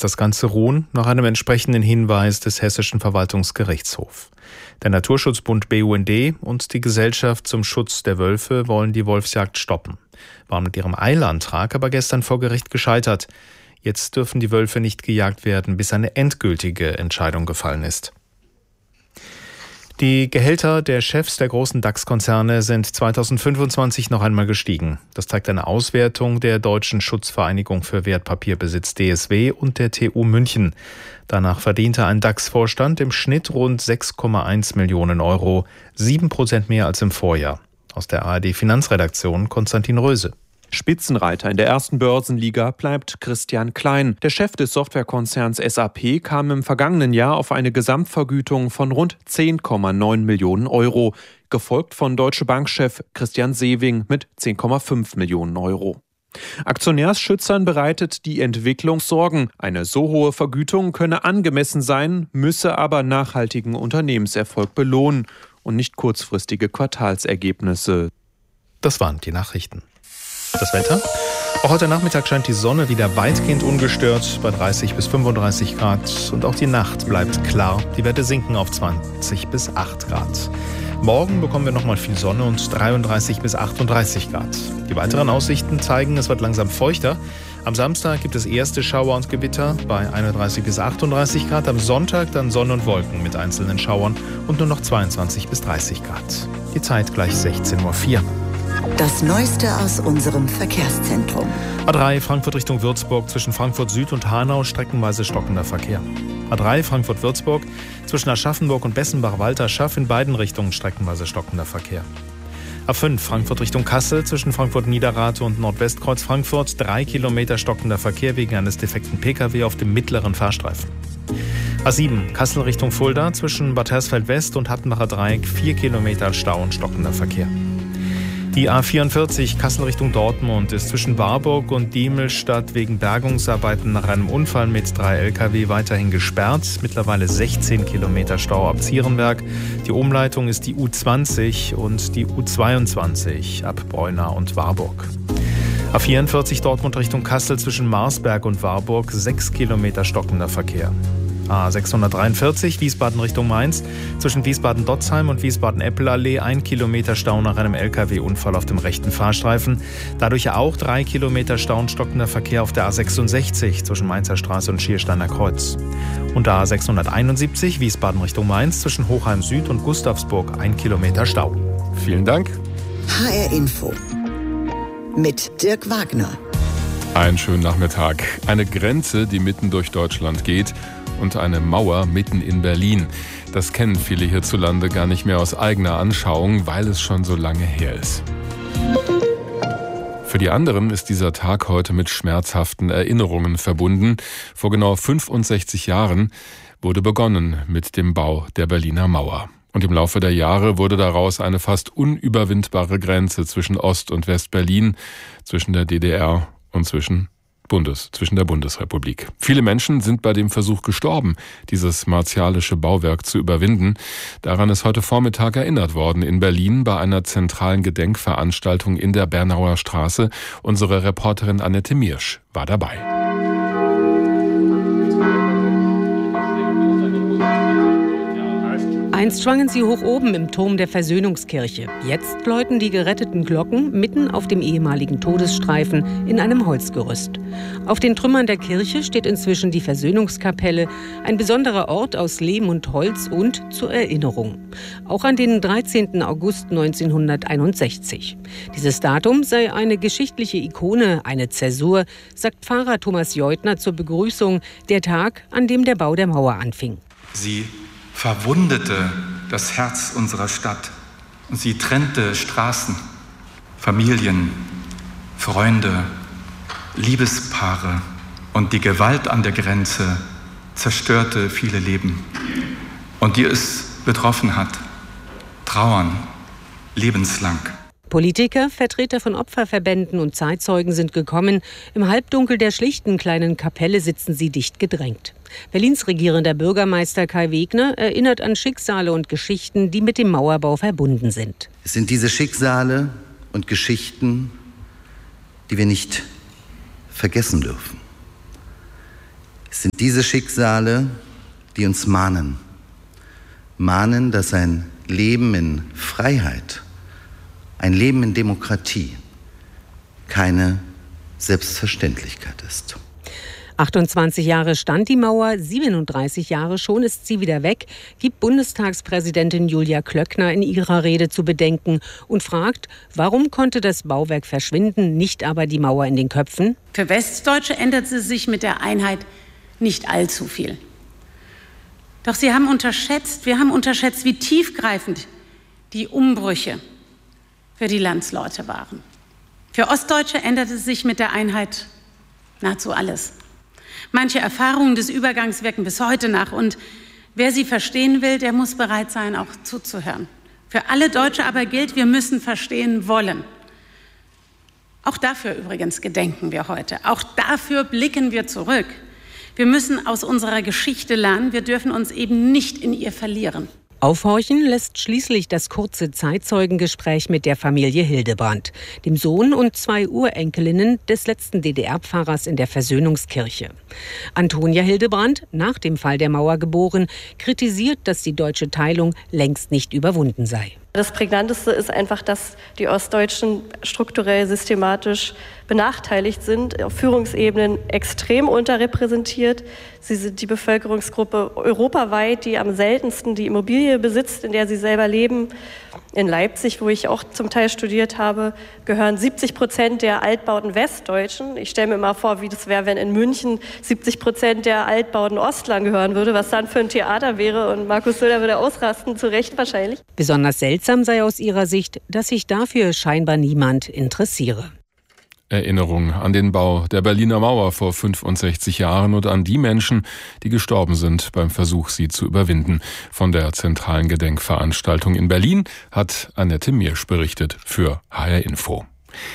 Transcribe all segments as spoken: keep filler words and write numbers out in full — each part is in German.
lässt das Ganze ruhen, nach einem entsprechenden Hinweis des Hessischen Verwaltungsgerichtshofs. Der Naturschutzbund B U N D und die Gesellschaft zum Schutz der Wölfe wollen die Wolfsjagd stoppen, waren mit ihrem Eilantrag aber gestern vor Gericht gescheitert. Jetzt dürfen die Wölfe nicht gejagt werden, bis eine endgültige Entscheidung gefallen ist. Die Gehälter der Chefs der großen DAX-Konzerne sind zweitausendfünfundzwanzig noch einmal gestiegen. Das zeigt eine Auswertung der Deutschen Schutzvereinigung für Wertpapierbesitz D S W und der T U München. Danach verdiente ein DAX-Vorstand im Schnitt rund sechs Komma eins Millionen Euro, sieben Prozent mehr als im Vorjahr. Aus der A R D-Finanzredaktion Konstantin Röse. Spitzenreiter in der ersten Börsenliga bleibt Christian Klein. Der Chef des Softwarekonzerns S A P kam im vergangenen Jahr auf eine Gesamtvergütung von rund zehn Komma neun Millionen Euro, gefolgt von Deutsche Bank-Chef Christian Sewing mit zehn Komma fünf Millionen Euro. Aktionärsschützern bereitet die Entwicklung Sorgen. Eine so hohe Vergütung könne angemessen sein, müsse aber nachhaltigen Unternehmenserfolg belohnen und nicht kurzfristige Quartalsergebnisse. Das waren die Nachrichten. Das Wetter? Auch heute Nachmittag scheint die Sonne wieder weitgehend ungestört bei dreißig bis fünfunddreißig Grad. Und auch die Nacht bleibt klar. Die Werte sinken auf zwanzig bis acht Grad. Morgen bekommen wir nochmal viel Sonne und dreiunddreißig bis achtunddreißig Grad. Die weiteren Aussichten zeigen, es wird langsam feuchter. Am Samstag gibt es erste Schauer und Gewitter bei einunddreißig bis achtunddreißig Grad. Am Sonntag dann Sonne und Wolken mit einzelnen Schauern und nur noch zweiundzwanzig bis dreißig Grad. Die Zeit gleich sechzehn Uhr vier. Das Neueste aus unserem Verkehrszentrum. A drei Frankfurt Richtung Würzburg, zwischen Frankfurt Süd und Hanau streckenweise stockender Verkehr. A drei Frankfurt-Würzburg, zwischen Aschaffenburg und Bessenbach-Walterschaff in beiden Richtungen streckenweise stockender Verkehr. A fünf Frankfurt Richtung Kassel, zwischen Frankfurt-Niederrate und Nordwestkreuz Frankfurt, drei Kilometer stockender Verkehr wegen eines defekten Pkw auf dem mittleren Fahrstreifen. A sieben Kassel Richtung Fulda, zwischen Bad Hersfeld West und Hattenbacher Dreieck, vier Kilometer Stau und stockender Verkehr. Die A vierundvierzig Kassel Richtung Dortmund ist zwischen Warburg und Diemelstadt wegen Bergungsarbeiten nach einem Unfall mit drei L K W weiterhin gesperrt. Mittlerweile sechzehn Kilometer Stau ab Zierenberg. Die Umleitung ist die U zwanzig und die U zweiundzwanzig ab Breunau und Warburg. A vierundvierzig Dortmund Richtung Kassel zwischen Marsberg und Warburg, sechs Kilometer stockender Verkehr. A sechshundertdreiundvierzig Wiesbaden Richtung Mainz, zwischen Wiesbaden-Dotzheim und Wiesbaden-Eppelallee, ein Kilometer Stau nach einem L K W-Unfall auf dem rechten Fahrstreifen. Dadurch auch drei Kilometer Stau und stockender Verkehr auf der A sechsundsechzig zwischen Mainzer Straße und Schiersteiner Kreuz. Und A sechshunderteinundsiebzig Wiesbaden Richtung Mainz, zwischen Hochheim Süd und Gustavsburg, ein Kilometer Stau. Vielen Dank. H R Info mit Dirk Wagner. Einen schönen Nachmittag. Eine Grenze, die mitten durch Deutschland geht, und eine Mauer mitten in Berlin. Das kennen viele hierzulande gar nicht mehr aus eigener Anschauung, weil es schon so lange her ist. Für die anderen ist dieser Tag heute mit schmerzhaften Erinnerungen verbunden. Vor genau fünfundsechzig Jahren wurde begonnen mit dem Bau der Berliner Mauer. Und im Laufe der Jahre wurde daraus eine fast unüberwindbare Grenze zwischen Ost- und West-Berlin, zwischen der D D R und zwischen Bundes, zwischen der Bundesrepublik. Viele Menschen sind bei dem Versuch gestorben, dieses martialische Bauwerk zu überwinden. Daran ist heute Vormittag erinnert worden in Berlin bei einer zentralen Gedenkveranstaltung in der Bernauer Straße. Unsere Reporterin Annette Miersch war dabei. Einst schwangen sie hoch oben im Turm der Versöhnungskirche. Jetzt läuten die geretteten Glocken mitten auf dem ehemaligen Todesstreifen in einem Holzgerüst. Auf den Trümmern der Kirche steht inzwischen die Versöhnungskapelle, ein besonderer Ort aus Lehm und Holz und zur Erinnerung. Auch an den dreizehnten August neunzehnhunderteinundsechzig. Dieses Datum sei eine geschichtliche Ikone, eine Zäsur, sagt Pfarrer Thomas Jeutner zur Begrüßung, der Tag, an dem der Bau der Mauer anfing. Sie verwundete das Herz unserer Stadt und sie trennte Straßen, Familien, Freunde, Liebespaare und die Gewalt an der Grenze zerstörte viele Leben. Und die es betroffen hat, trauern lebenslang. Politiker, Vertreter von Opferverbänden und Zeitzeugen sind gekommen. Im Halbdunkel der schlichten kleinen Kapelle sitzen sie dicht gedrängt. Berlins regierender Bürgermeister Kai Wegner erinnert an Schicksale und Geschichten, die mit dem Mauerbau verbunden sind. Es sind diese Schicksale und Geschichten, die wir nicht vergessen dürfen. Es sind diese Schicksale, die uns mahnen. Mahnen, dass ein Leben in Freiheit, ein Leben in Demokratie keine Selbstverständlichkeit ist. achtundzwanzig Jahre stand die Mauer, siebenunddreißig Jahre schon ist sie wieder weg, gibt Bundestagspräsidentin Julia Klöckner in ihrer Rede zu bedenken und fragt, warum konnte das Bauwerk verschwinden, nicht aber die Mauer in den Köpfen? Für Westdeutsche änderte sich mit der Einheit nicht allzu viel. Doch sie haben unterschätzt, wir haben unterschätzt, wie tiefgreifend die Umbrüche für die Landsleute waren. Für Ostdeutsche änderte sich mit der Einheit nahezu alles. Manche Erfahrungen des Übergangs wirken bis heute nach und wer sie verstehen will, der muss bereit sein, auch zuzuhören. Für alle Deutsche aber gilt, wir müssen verstehen wollen. Auch dafür übrigens gedenken wir heute. Auch dafür blicken wir zurück. Wir müssen aus unserer Geschichte lernen. Wir dürfen uns eben nicht in ihr verlieren. Aufhorchen lässt schließlich das kurze Zeitzeugengespräch mit der Familie Hildebrand, dem Sohn und zwei Urenkelinnen des letzten D D R-Pfarrers in der Versöhnungskirche. Antonia Hildebrand, nach dem Fall der Mauer geboren, kritisiert, dass die deutsche Teilung längst nicht überwunden sei. Das Prägnanteste ist einfach, dass die Ostdeutschen strukturell systematisch benachteiligt sind, auf Führungsebenen extrem unterrepräsentiert. Sie sind die Bevölkerungsgruppe europaweit, die am seltensten die Immobilie besitzt, in der sie selber leben. In Leipzig, wo ich auch zum Teil studiert habe, gehören siebzig Prozent der Altbauten Westdeutschen. Ich stelle mir mal vor, wie das wäre, wenn in München siebzig Prozent der Altbauten Ostlern gehören würde, was dann für ein Theater wäre. Und Markus Söder würde ausrasten, zu Recht wahrscheinlich. Besonders seltsam sei aus ihrer Sicht, dass sich dafür scheinbar niemand interessiere. Erinnerung an den Bau der Berliner Mauer vor fünfundsechzig Jahren und an die Menschen, die gestorben sind beim Versuch, sie zu überwinden. Von der zentralen Gedenkveranstaltung in Berlin hat Annette Miersch berichtet für H R Info.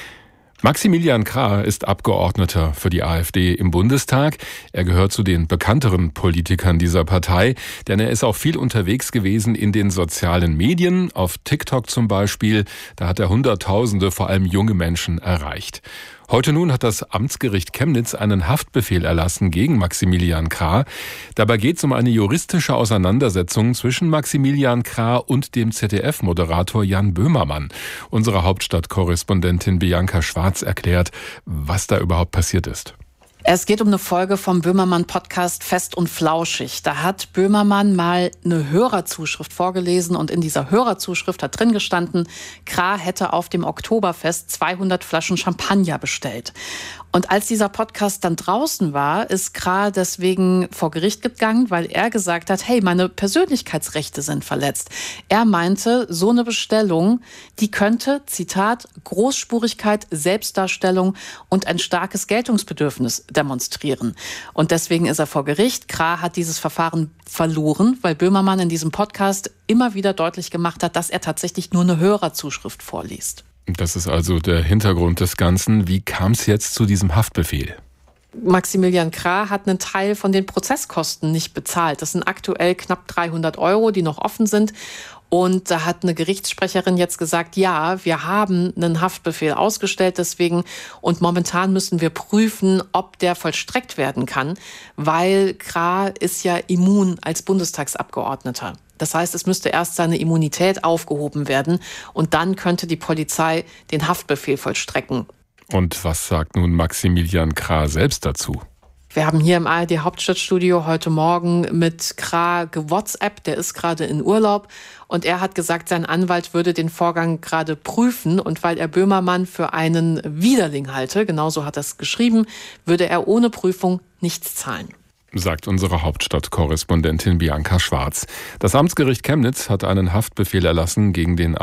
Maximilian Krah ist Abgeordneter für die AfD im Bundestag. Er gehört zu den bekannteren Politikern dieser Partei, denn er ist auch viel unterwegs gewesen in den sozialen Medien, auf TikTok zum Beispiel. Da hat er Hunderttausende, vor allem junge Menschen, erreicht. Heute nun hat das Amtsgericht Chemnitz einen Haftbefehl erlassen gegen Maximilian Krah. Dabei geht es um eine juristische Auseinandersetzung zwischen Maximilian Krah und dem Z D F-Moderator Jan Böhmermann. Unsere Hauptstadtkorrespondentin Bianca Schwarz erklärt, was da überhaupt passiert ist. Es geht um eine Folge vom Böhmermann-Podcast Fest und Flauschig. Da hat Böhmermann mal eine Hörerzuschrift vorgelesen und in dieser Hörerzuschrift hat drin gestanden, Krah hätte auf dem Oktoberfest zweihundert Flaschen Champagner bestellt. Und als dieser Podcast dann draußen war, ist Krah deswegen vor Gericht gegangen, weil er gesagt hat, hey, meine Persönlichkeitsrechte sind verletzt. Er meinte, so eine Bestellung, die könnte, Zitat, Großspurigkeit, Selbstdarstellung und ein starkes Geltungsbedürfnis demonstrieren. Und deswegen ist er vor Gericht. Krah hat dieses Verfahren verloren, weil Böhmermann in diesem Podcast immer wieder deutlich gemacht hat, dass er tatsächlich nur eine Hörerzuschrift vorliest. Das ist also der Hintergrund des Ganzen. Wie kam es jetzt zu diesem Haftbefehl? Maximilian Krah hat einen Teil von den Prozesskosten nicht bezahlt. Das sind aktuell knapp dreihundert Euro, die noch offen sind. Und da hat eine Gerichtssprecherin jetzt gesagt, ja, wir haben einen Haftbefehl ausgestellt deswegen und momentan müssen wir prüfen, ob der vollstreckt werden kann, weil Krah ist ja immun als Bundestagsabgeordneter. Das heißt, es müsste erst seine Immunität aufgehoben werden und dann könnte die Polizei den Haftbefehl vollstrecken. Und was sagt nun Maximilian Krah selbst dazu? Wir haben hier im A R D Hauptstadtstudio heute Morgen mit Krah gewhatsappt, der ist gerade in Urlaub und er hat gesagt, sein Anwalt würde den Vorgang gerade prüfen und weil er Böhmermann für einen Widerling halte, genauso hat er es geschrieben, würde er ohne Prüfung nichts zahlen. Sagt unsere Hauptstadtkorrespondentin Bianca Schwarz. Das Amtsgericht Chemnitz hat einen Haftbefehl erlassen gegen den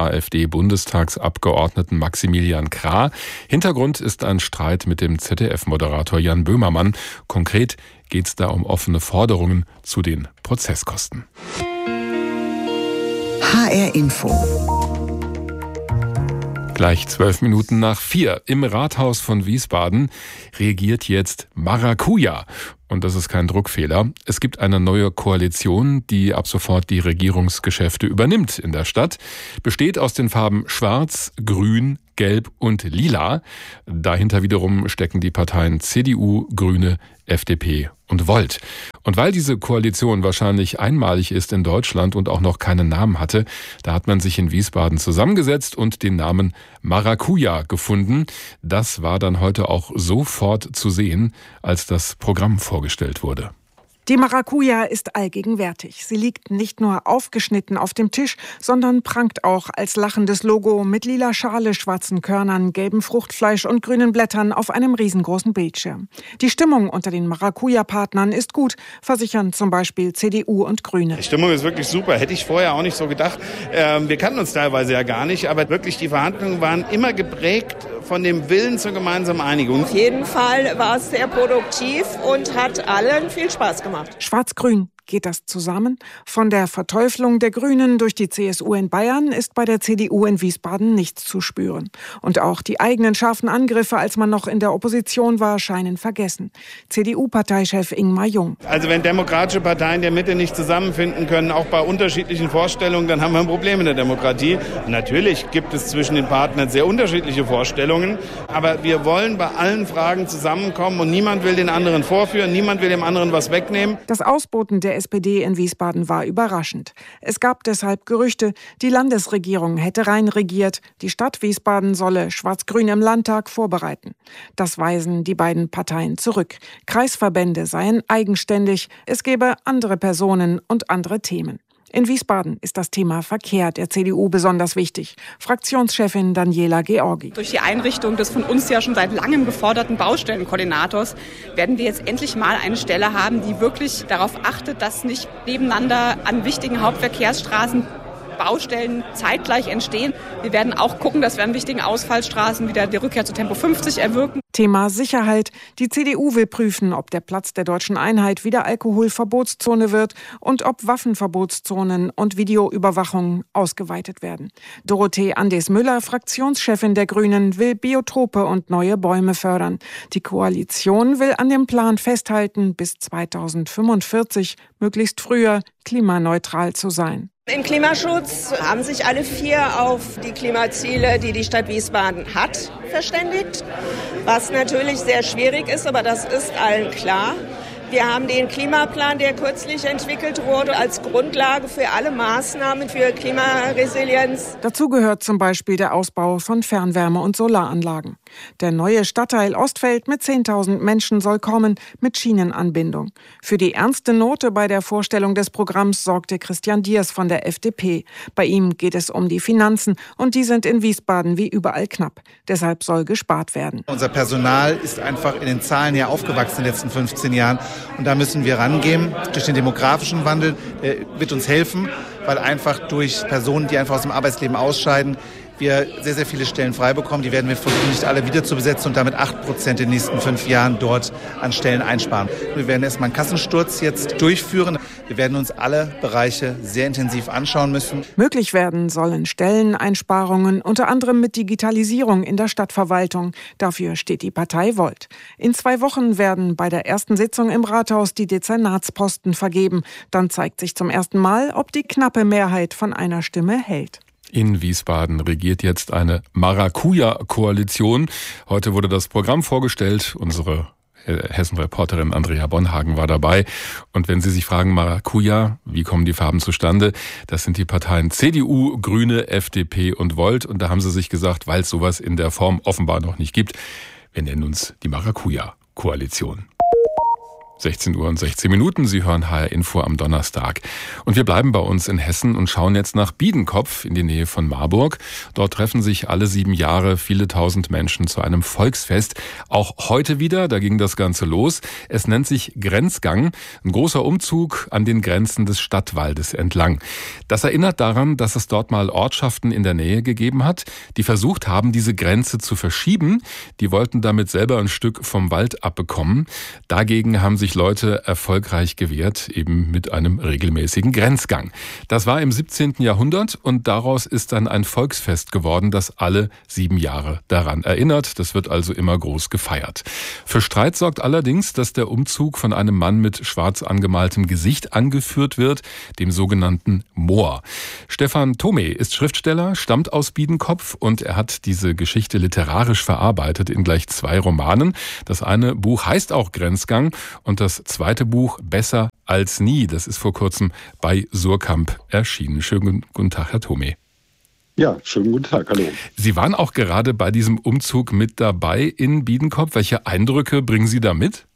AfD-Bundestagsabgeordneten Maximilian Krah. Hintergrund ist ein Streit mit dem Z D F-Moderator Jan Böhmermann. Konkret geht es da um offene Forderungen zu den Prozesskosten. H R Info. Gleich zwölf Minuten nach vier. Im Rathaus von Wiesbaden regiert jetzt Maracuja. Und das ist kein Druckfehler. Es gibt eine neue Koalition, die ab sofort die Regierungsgeschäfte übernimmt in der Stadt. Besteht aus den Farben Schwarz, Grün, Gelb und Lila. Dahinter wiederum stecken die Parteien C D U, Grüne, F D P und Volt. Und weil diese Koalition wahrscheinlich einmalig ist in Deutschland und auch noch keinen Namen hatte, da hat man sich in Wiesbaden zusammengesetzt und den Namen Maracuja gefunden. Das war dann heute auch sofort zu sehen, als das Programm vorgestellt wurde. Die Maracuja ist allgegenwärtig. Sie liegt nicht nur aufgeschnitten auf dem Tisch, sondern prangt auch als lachendes Logo mit lila Schale, schwarzen Körnern, gelbem Fruchtfleisch und grünen Blättern auf einem riesengroßen Bildschirm. Die Stimmung unter den Maracuja-Partnern ist gut, versichern zum Beispiel C D U und Grüne. Die Stimmung ist wirklich super, hätte ich vorher auch nicht so gedacht. Ähm, wir kannten uns teilweise ja gar nicht, aber wirklich die Verhandlungen waren immer geprägt von dem Willen zur gemeinsamen Einigung. Auf jeden Fall war es sehr produktiv und hat allen viel Spaß gemacht. Schwarz-Grün. Geht das zusammen? Von der Verteuflung der Grünen durch die C S U in Bayern ist bei der C D U in Wiesbaden nichts zu spüren. Und auch die eigenen scharfen Angriffe, als man noch in der Opposition war, scheinen vergessen. C D U-Parteichef Ingmar Jung. Also wenn demokratische Parteien der Mitte nicht zusammenfinden können, auch bei unterschiedlichen Vorstellungen, dann haben wir ein Problem in der Demokratie. Natürlich gibt es zwischen den Partnern sehr unterschiedliche Vorstellungen, aber wir wollen bei allen Fragen zusammenkommen und niemand will den anderen vorführen, niemand will dem anderen was wegnehmen. Das Ausboten der S P D in Wiesbaden war überraschend. Es gab deshalb Gerüchte, die Landesregierung hätte rein regiert, die Stadt Wiesbaden solle Schwarz-Grün im Landtag vorbereiten. Das weisen die beiden Parteien zurück. Kreisverbände seien eigenständig, es gebe andere Personen und andere Themen. In Wiesbaden ist das Thema Verkehr der C D U besonders wichtig. Fraktionschefin Daniela Georgi. Durch die Einrichtung des von uns ja schon seit langem geforderten Baustellenkoordinators werden wir jetzt endlich mal eine Stelle haben, die wirklich darauf achtet, dass nicht nebeneinander an wichtigen Hauptverkehrsstraßen Baustellen zeitgleich entstehen. Wir werden auch gucken, dass wir an wichtigen Ausfallstraßen wieder die Rückkehr zu Tempo fünfzig erwirken. Thema Sicherheit. Die C D U will prüfen, ob der Platz der Deutschen Einheit wieder Alkoholverbotszone wird und ob Waffenverbotszonen und Videoüberwachung ausgeweitet werden. Dorothee Andes-Müller, Fraktionschefin der Grünen, will Biotope und neue Bäume fördern. Die Koalition will an dem Plan festhalten, bis zweitausendfünfundvierzig, möglichst früher, klimaneutral zu sein. Im Klimaschutz haben sich alle vier auf die Klimaziele, die die Stadt Wiesbaden hat, verständigt. Was natürlich sehr schwierig ist, aber das ist allen klar. Wir haben den Klimaplan, der kürzlich entwickelt wurde, als Grundlage für alle Maßnahmen für Klimaresilienz. Dazu gehört zum Beispiel der Ausbau von Fernwärme- und Solaranlagen. Der neue Stadtteil Ostfeld mit zehntausend Menschen soll kommen, mit Schienenanbindung. Für die ernste Note bei der Vorstellung des Programms sorgte Christian Diers von der F D P. Bei ihm geht es um die Finanzen und die sind in Wiesbaden wie überall knapp. Deshalb soll gespart werden. Unser Personal ist einfach in den Zahlen ja aufgewachsen in den letzten fünfzehn Jahren. Und da müssen wir rangehen. Durch den demografischen Wandel äh, wird uns helfen, weil einfach durch Personen, die einfach aus dem Arbeitsleben ausscheiden, wir sehr, sehr viele Stellen frei bekommen. Die werden wir versuchen, nicht alle wieder zu besetzen und damit acht Prozent in den nächsten fünf Jahren dort an Stellen einsparen. Wir werden erstmal einen Kassensturz jetzt durchführen. Wir werden uns alle Bereiche sehr intensiv anschauen müssen. Möglich werden sollen Stelleneinsparungen, unter anderem mit Digitalisierung in der Stadtverwaltung. Dafür steht die Partei Volt. In zwei Wochen werden bei der ersten Sitzung im Rathaus die Dezernatsposten vergeben. Dann zeigt sich zum ersten Mal, ob die knappe Mehrheit von einer Stimme hält. In Wiesbaden regiert jetzt eine Maracuja-Koalition. Heute wurde das Programm vorgestellt. Unsere Hessen-Reporterin Andrea Bonhagen war dabei. Und wenn Sie sich fragen, Maracuja, wie kommen die Farben zustande? Das sind die Parteien C D U, Grüne, F D P und Volt. Und da haben sie sich gesagt, weil es sowas in der Form offenbar noch nicht gibt, wir nennen uns die Maracuja-Koalition. sechzehn Uhr und sechzehn Minuten. Sie hören H R Info am Donnerstag. Und wir bleiben bei uns in Hessen und schauen jetzt nach Biedenkopf in die Nähe von Marburg. Dort treffen sich alle sieben Jahre viele tausend Menschen zu einem Volksfest. Auch heute wieder, da ging das Ganze los. Es nennt sich Grenzgang, ein großer Umzug an den Grenzen des Stadtwaldes entlang. Das erinnert daran, dass es dort mal Ortschaften in der Nähe gegeben hat, die versucht haben, diese Grenze zu verschieben. Die wollten damit selber ein Stück vom Wald abbekommen. Dagegen haben sich sich Leute erfolgreich gewehrt, eben mit einem regelmäßigen Grenzgang. Das war im siebzehnten Jahrhundert und daraus ist dann ein Volksfest geworden, das alle sieben Jahre daran erinnert. Das wird also immer groß gefeiert. Für Streit sorgt allerdings, dass der Umzug von einem Mann mit schwarz angemaltem Gesicht angeführt wird, dem sogenannten Moor. Stefan Thome ist Schriftsteller, stammt aus Biedenkopf und er hat diese Geschichte literarisch verarbeitet in gleich zwei Romanen. Das eine Buch heißt auch Grenzgang und das zweite Buch Besser als nie. Das ist vor kurzem bei Surkamp erschienen. Schönen guten Tag, Herr Thome. Ja, schönen guten Tag, hallo. Sie waren auch gerade bei diesem Umzug mit dabei in Biedenkopf. Welche Eindrücke bringen Sie da mit?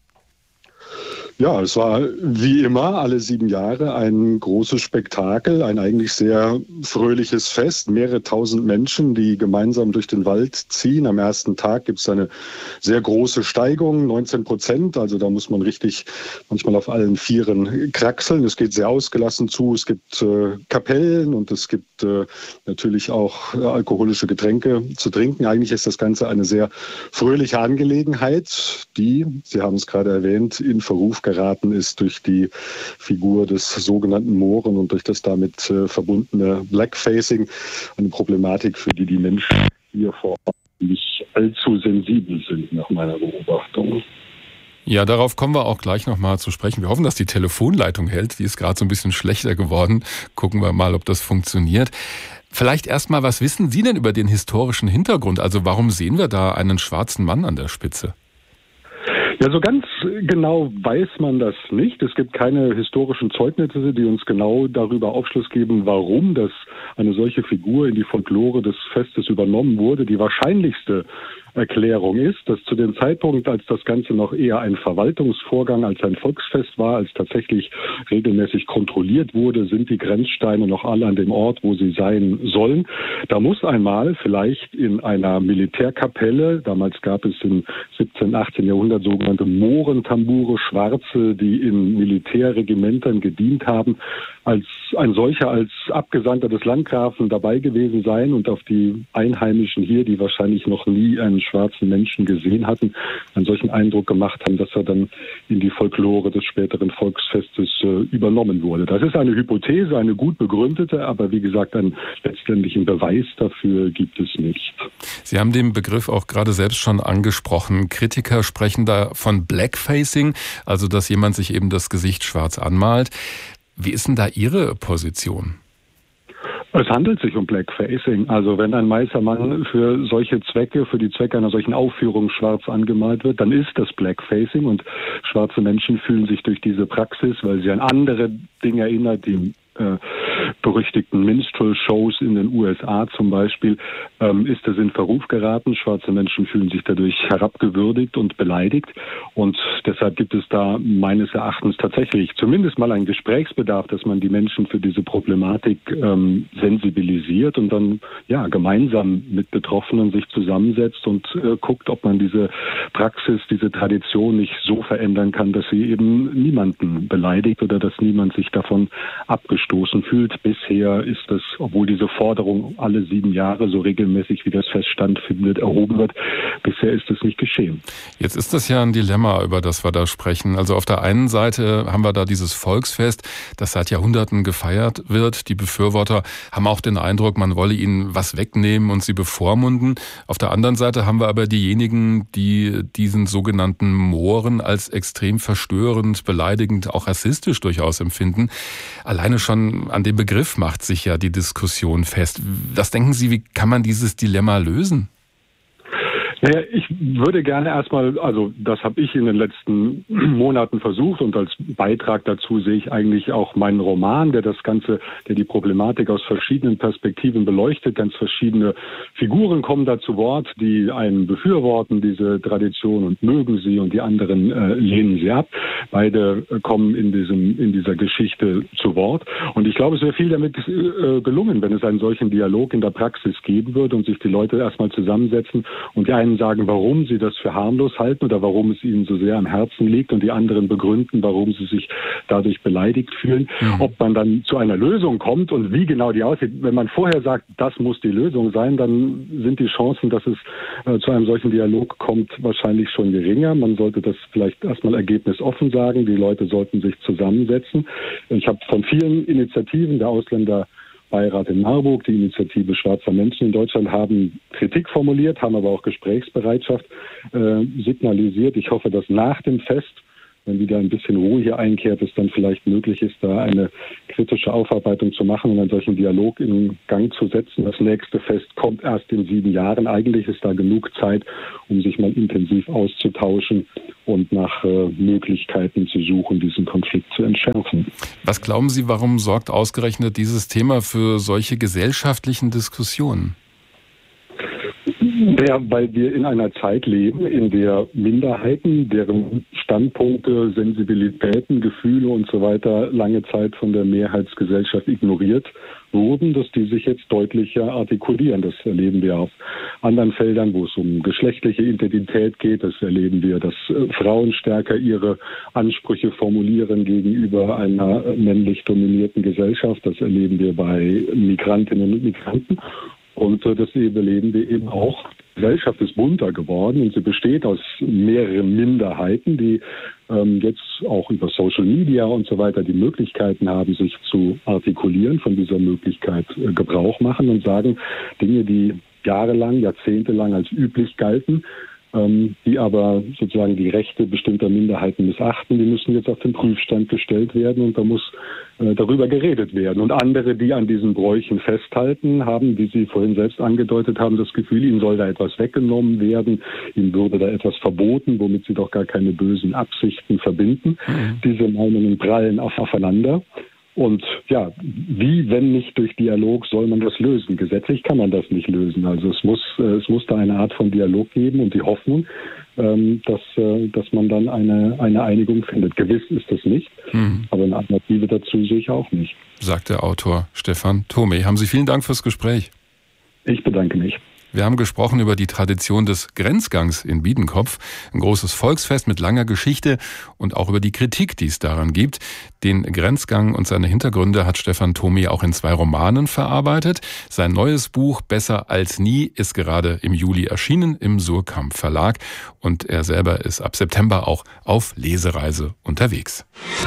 Ja, es war wie immer alle sieben Jahre ein großes Spektakel, ein eigentlich sehr fröhliches Fest. Mehrere tausend Menschen, die gemeinsam durch den Wald ziehen. Am ersten Tag gibt es eine sehr große Steigung, neunzehn Prozent. Also da muss man richtig manchmal auf allen Vieren kraxeln. Es geht sehr ausgelassen zu. Es gibt äh, Kapellen und es gibt äh, natürlich auch äh, alkoholische Getränke zu trinken. Eigentlich ist das Ganze eine sehr fröhliche Angelegenheit, die, Sie haben es gerade erwähnt, in Verruf geraten ist durch die Figur des sogenannten Mohren und durch das damit äh, verbundene Blackfacing. Eine Problematik, für die die Menschen hier vor Ort nicht allzu sensibel sind, nach meiner Beobachtung. Ja, darauf kommen wir auch gleich nochmal zu sprechen. Wir hoffen, dass die Telefonleitung hält. Die ist gerade so ein bisschen schlechter geworden. Gucken wir mal, ob das funktioniert. Vielleicht erstmal, was wissen Sie denn über den historischen Hintergrund? Also warum sehen wir da einen schwarzen Mann an der Spitze? Ja, so ganz genau weiß man das nicht. Es gibt keine historischen Zeugnisse, die uns genau darüber Aufschluss geben, warum das eine solche Figur in die Folklore des Festes übernommen wurde. Die wahrscheinlichste Erklärung ist, dass zu dem Zeitpunkt, als das Ganze noch eher ein Verwaltungsvorgang als ein Volksfest war, als tatsächlich regelmäßig kontrolliert wurde, sind die Grenzsteine noch alle an dem Ort, wo sie sein sollen. Da muss einmal vielleicht in einer Militärkapelle, damals gab es im siebzehnten, achtzehnten Jahrhundert sogenannte Mohrentambure, Schwarze, die in Militärregimentern gedient haben, als ein solcher, als Abgesandter des Landgrafen dabei gewesen sein und auf die Einheimischen hier, die wahrscheinlich noch nie einen schwarzen Menschen gesehen hatten, einen solchen Eindruck gemacht haben, dass er dann in die Folklore des späteren Volksfestes äh, übernommen wurde. Das ist eine Hypothese, eine gut begründete, aber wie gesagt, einen letztendlichen Beweis dafür gibt es nicht. Sie haben den Begriff auch gerade selbst schon angesprochen. Kritiker sprechen da von Blackfacing, also dass jemand sich eben das Gesicht schwarz anmalt. Wie ist denn da Ihre Position? Es handelt sich um Blackfacing. Also wenn ein weißer Mann für solche Zwecke, für die Zwecke einer solchen Aufführung schwarz angemalt wird, dann ist das Blackfacing und schwarze Menschen fühlen sich durch diese Praxis, weil sie an andere Dinge erinnert, die äh, berüchtigten Minstrel-Shows in den U S A zum Beispiel, ähm, ist es in Verruf geraten. Schwarze Menschen fühlen sich dadurch herabgewürdigt und beleidigt. Und deshalb gibt es da meines Erachtens tatsächlich zumindest mal einen Gesprächsbedarf, dass man die Menschen für diese Problematik ähm, sensibilisiert und dann ja gemeinsam mit Betroffenen sich zusammensetzt und äh, guckt, ob man diese Praxis, diese Tradition nicht so verändern kann, dass sie eben niemanden beleidigt oder dass niemand sich davon abgestoßen fühlt. Bisher ist das, obwohl diese Forderung alle sieben Jahre so regelmäßig wie das Fest stattfindet, erhoben wird, bisher ist es nicht geschehen. Jetzt ist das ja ein Dilemma, über das wir da sprechen. Also auf der einen Seite haben wir da dieses Volksfest, das seit Jahrhunderten gefeiert wird. Die Befürworter haben auch den Eindruck, man wolle ihnen was wegnehmen und sie bevormunden. Auf der anderen Seite haben wir aber diejenigen, die diesen sogenannten Mohren als extrem verstörend, beleidigend, auch rassistisch durchaus empfinden. Alleine schon an dem Begriff macht sich ja die Diskussion fest. Was denken Sie, wie kann man dieses Dilemma lösen? Naja, ich würde gerne erstmal, also das habe ich in den letzten Monaten versucht und als Beitrag dazu sehe ich eigentlich auch meinen Roman, der das Ganze, der die Problematik aus verschiedenen Perspektiven beleuchtet. Ganz verschiedene Figuren kommen da zu Wort, die einen befürworten, diese Tradition und mögen sie und die anderen äh, lehnen sie ab. Beide äh, kommen in diesem in dieser Geschichte zu Wort und ich glaube, es wäre viel damit äh, gelungen, wenn es einen solchen Dialog in der Praxis geben würde und sich die Leute erstmal zusammensetzen und die einen einen sagen, warum sie das für harmlos halten oder warum es ihnen so sehr am Herzen liegt und die anderen begründen, warum sie sich dadurch beleidigt fühlen. Mhm. Ob man dann zu einer Lösung kommt und wie genau die aussieht. Wenn man vorher sagt, das muss die Lösung sein, dann sind die Chancen, dass es äh, zu einem solchen Dialog kommt, wahrscheinlich schon geringer. Man sollte das vielleicht erstmal ergebnisoffen sagen. Die Leute sollten sich zusammensetzen. Ich habe von vielen Initiativen der Ausländerbeirat in Marburg, die Initiative Schwarzer Menschen in Deutschland, haben Kritik formuliert, haben aber auch Gesprächsbereitschaft äh, signalisiert. Ich hoffe, dass nach dem Fest, wenn wieder ein bisschen Ruhe hier einkehrt, es dann vielleicht möglich ist, da eine kritische Aufarbeitung zu machen und einen solchen Dialog in Gang zu setzen. Das nächste Fest kommt erst in sieben Jahren. Eigentlich ist da genug Zeit, um sich mal intensiv auszutauschen und nach äh, Möglichkeiten zu suchen, diesen Konflikt zu entschärfen. Was glauben Sie, warum sorgt ausgerechnet dieses Thema für solche gesellschaftlichen Diskussionen? Ja, weil wir in einer Zeit leben, in der Minderheiten, deren Standpunkte, Sensibilitäten, Gefühle und so weiter lange Zeit von der Mehrheitsgesellschaft ignoriert wurden, dass die sich jetzt deutlicher artikulieren. Das erleben wir auf anderen Feldern, wo es um geschlechtliche Identität geht. Das erleben wir, dass äh, Frauen stärker ihre Ansprüche formulieren gegenüber einer männlich dominierten Gesellschaft. Das erleben wir bei Migrantinnen und Migranten. Und äh, das erleben wir eben auch. Die Gesellschaft ist bunter geworden und sie besteht aus mehreren Minderheiten, die ähm, jetzt auch über Social Media und so weiter die Möglichkeiten haben, sich zu artikulieren, von dieser Möglichkeit äh, Gebrauch machen und sagen, Dinge, die jahrelang, jahrzehntelang als üblich galten, ähm, die aber sozusagen die Rechte bestimmter Minderheiten missachten, die müssen jetzt auf den Prüfstand gestellt werden und da muss äh, darüber geredet werden. Und andere, die an diesen Bräuchen festhalten, haben, wie Sie vorhin selbst angedeutet haben, das Gefühl, ihnen soll da etwas weggenommen werden, ihnen würde da etwas verboten, womit sie doch gar keine bösen Absichten verbinden. Mhm. Diese Meinungen prallen aufeinander. Und ja, wie, wenn nicht durch Dialog, soll man das lösen? Gesetzlich kann man das nicht lösen. Also es muss, äh, es muss da eine Art von Dialog geben und die Hoffnung, ähm, dass, äh, dass man dann eine, eine Einigung findet. Gewiss ist das nicht, mhm. aber eine Alternative dazu sehe ich auch nicht. Sagt der Autor Stefan Thome. Haben Sie vielen Dank fürs Gespräch. Ich bedanke mich. Wir haben gesprochen über die Tradition des Grenzgangs in Biedenkopf, ein großes Volksfest mit langer Geschichte und auch über die Kritik, die es daran gibt. Den Grenzgang und seine Hintergründe hat Stefan Thome auch in zwei Romanen verarbeitet. Sein neues Buch Besser als nie ist gerade im Juli erschienen im Surkamp Verlag und er selber ist ab September auch auf Lesereise unterwegs.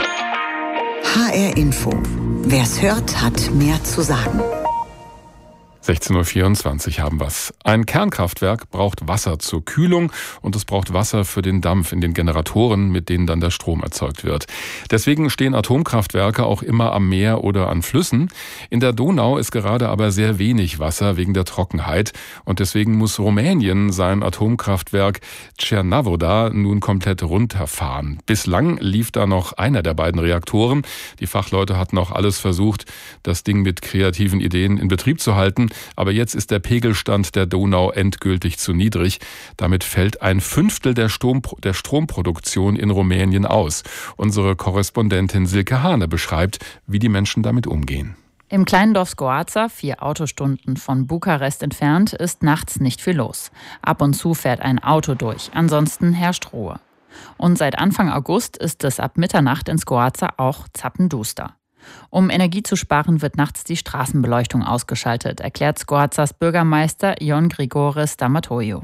H R Info. Wer's hört, hat mehr zu sagen. sechzehn Uhr vierundzwanzig haben wir's. Ein Kernkraftwerk braucht Wasser zur Kühlung und es braucht Wasser für den Dampf in den Generatoren, mit denen dann der Strom erzeugt wird. Deswegen stehen Atomkraftwerke auch immer am Meer oder an Flüssen. In der Donau ist gerade aber sehr wenig Wasser wegen der Trockenheit und deswegen muss Rumänien sein Atomkraftwerk Cernavoda nun komplett runterfahren. Bislang lief da noch einer der beiden Reaktoren. Die Fachleute hatten auch alles versucht, das Ding mit kreativen Ideen in Betrieb zu halten. Aber jetzt ist der Pegelstand der Donau endgültig zu niedrig. Damit fällt ein Fünftel der, Strom, der Stromproduktion in Rumänien aus. Unsere Korrespondentin Silke Hane beschreibt, wie die Menschen damit umgehen. Im kleinen Dorf Scoața, vier Autostunden von Bukarest entfernt, ist nachts nicht viel los. Ab und zu fährt ein Auto durch, ansonsten herrscht Ruhe. Und seit Anfang August ist es ab Mitternacht in Scoața auch zappenduster. Um Energie zu sparen, wird nachts die Straßenbeleuchtung ausgeschaltet, erklärt Scoațas Bürgermeister Ion Grigore Stamatoiu.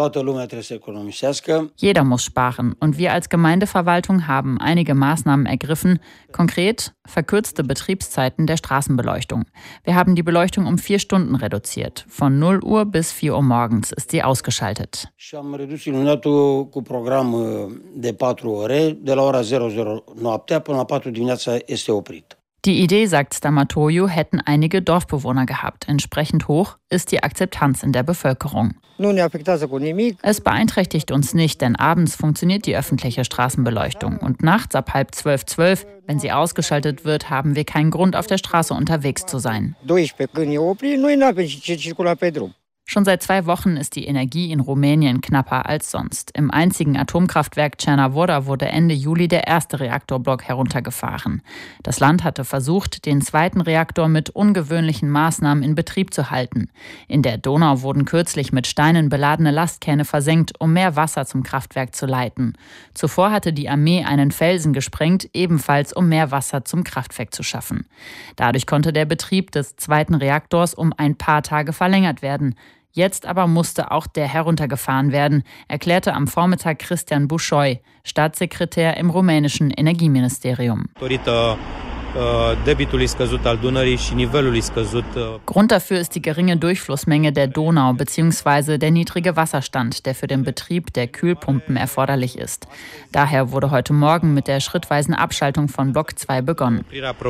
Jeder muss sparen und wir als Gemeindeverwaltung haben einige Maßnahmen ergriffen, konkret verkürzte Betriebszeiten der Straßenbeleuchtung. Wir haben die Beleuchtung um vier Stunden reduziert. Von null Uhr bis vier Uhr morgens ist sie ausgeschaltet. Die Idee, sagt Stamatoiu, hätten einige Dorfbewohner gehabt. Entsprechend hoch ist die Akzeptanz in der Bevölkerung. Es beeinträchtigt uns nicht, denn abends funktioniert die öffentliche Straßenbeleuchtung. Und nachts ab halb zwölf, zwölf, wenn sie ausgeschaltet wird, haben wir keinen Grund, auf der Straße unterwegs zu sein. Schon seit zwei Wochen ist die Energie in Rumänien knapper als sonst. Im einzigen Atomkraftwerk Cernavodă wurde Ende Juli der erste Reaktorblock heruntergefahren. Das Land hatte versucht, den zweiten Reaktor mit ungewöhnlichen Maßnahmen in Betrieb zu halten. In der Donau wurden kürzlich mit Steinen beladene Lastkähne versenkt, um mehr Wasser zum Kraftwerk zu leiten. Zuvor hatte die Armee einen Felsen gesprengt, ebenfalls um mehr Wasser zum Kraftwerk zu schaffen. Dadurch konnte der Betrieb des zweiten Reaktors um ein paar Tage verlängert werden. Jetzt aber musste auch der heruntergefahren werden, erklärte am Vormittag Cristian Bușoi, Staatssekretär im rumänischen Energieministerium. Grund dafür ist die geringe Durchflussmenge der Donau bzw. der niedrige Wasserstand, der für den Betrieb der Kühlpumpen erforderlich ist. Daher wurde heute Morgen mit der schrittweisen Abschaltung von Block zwei begonnen.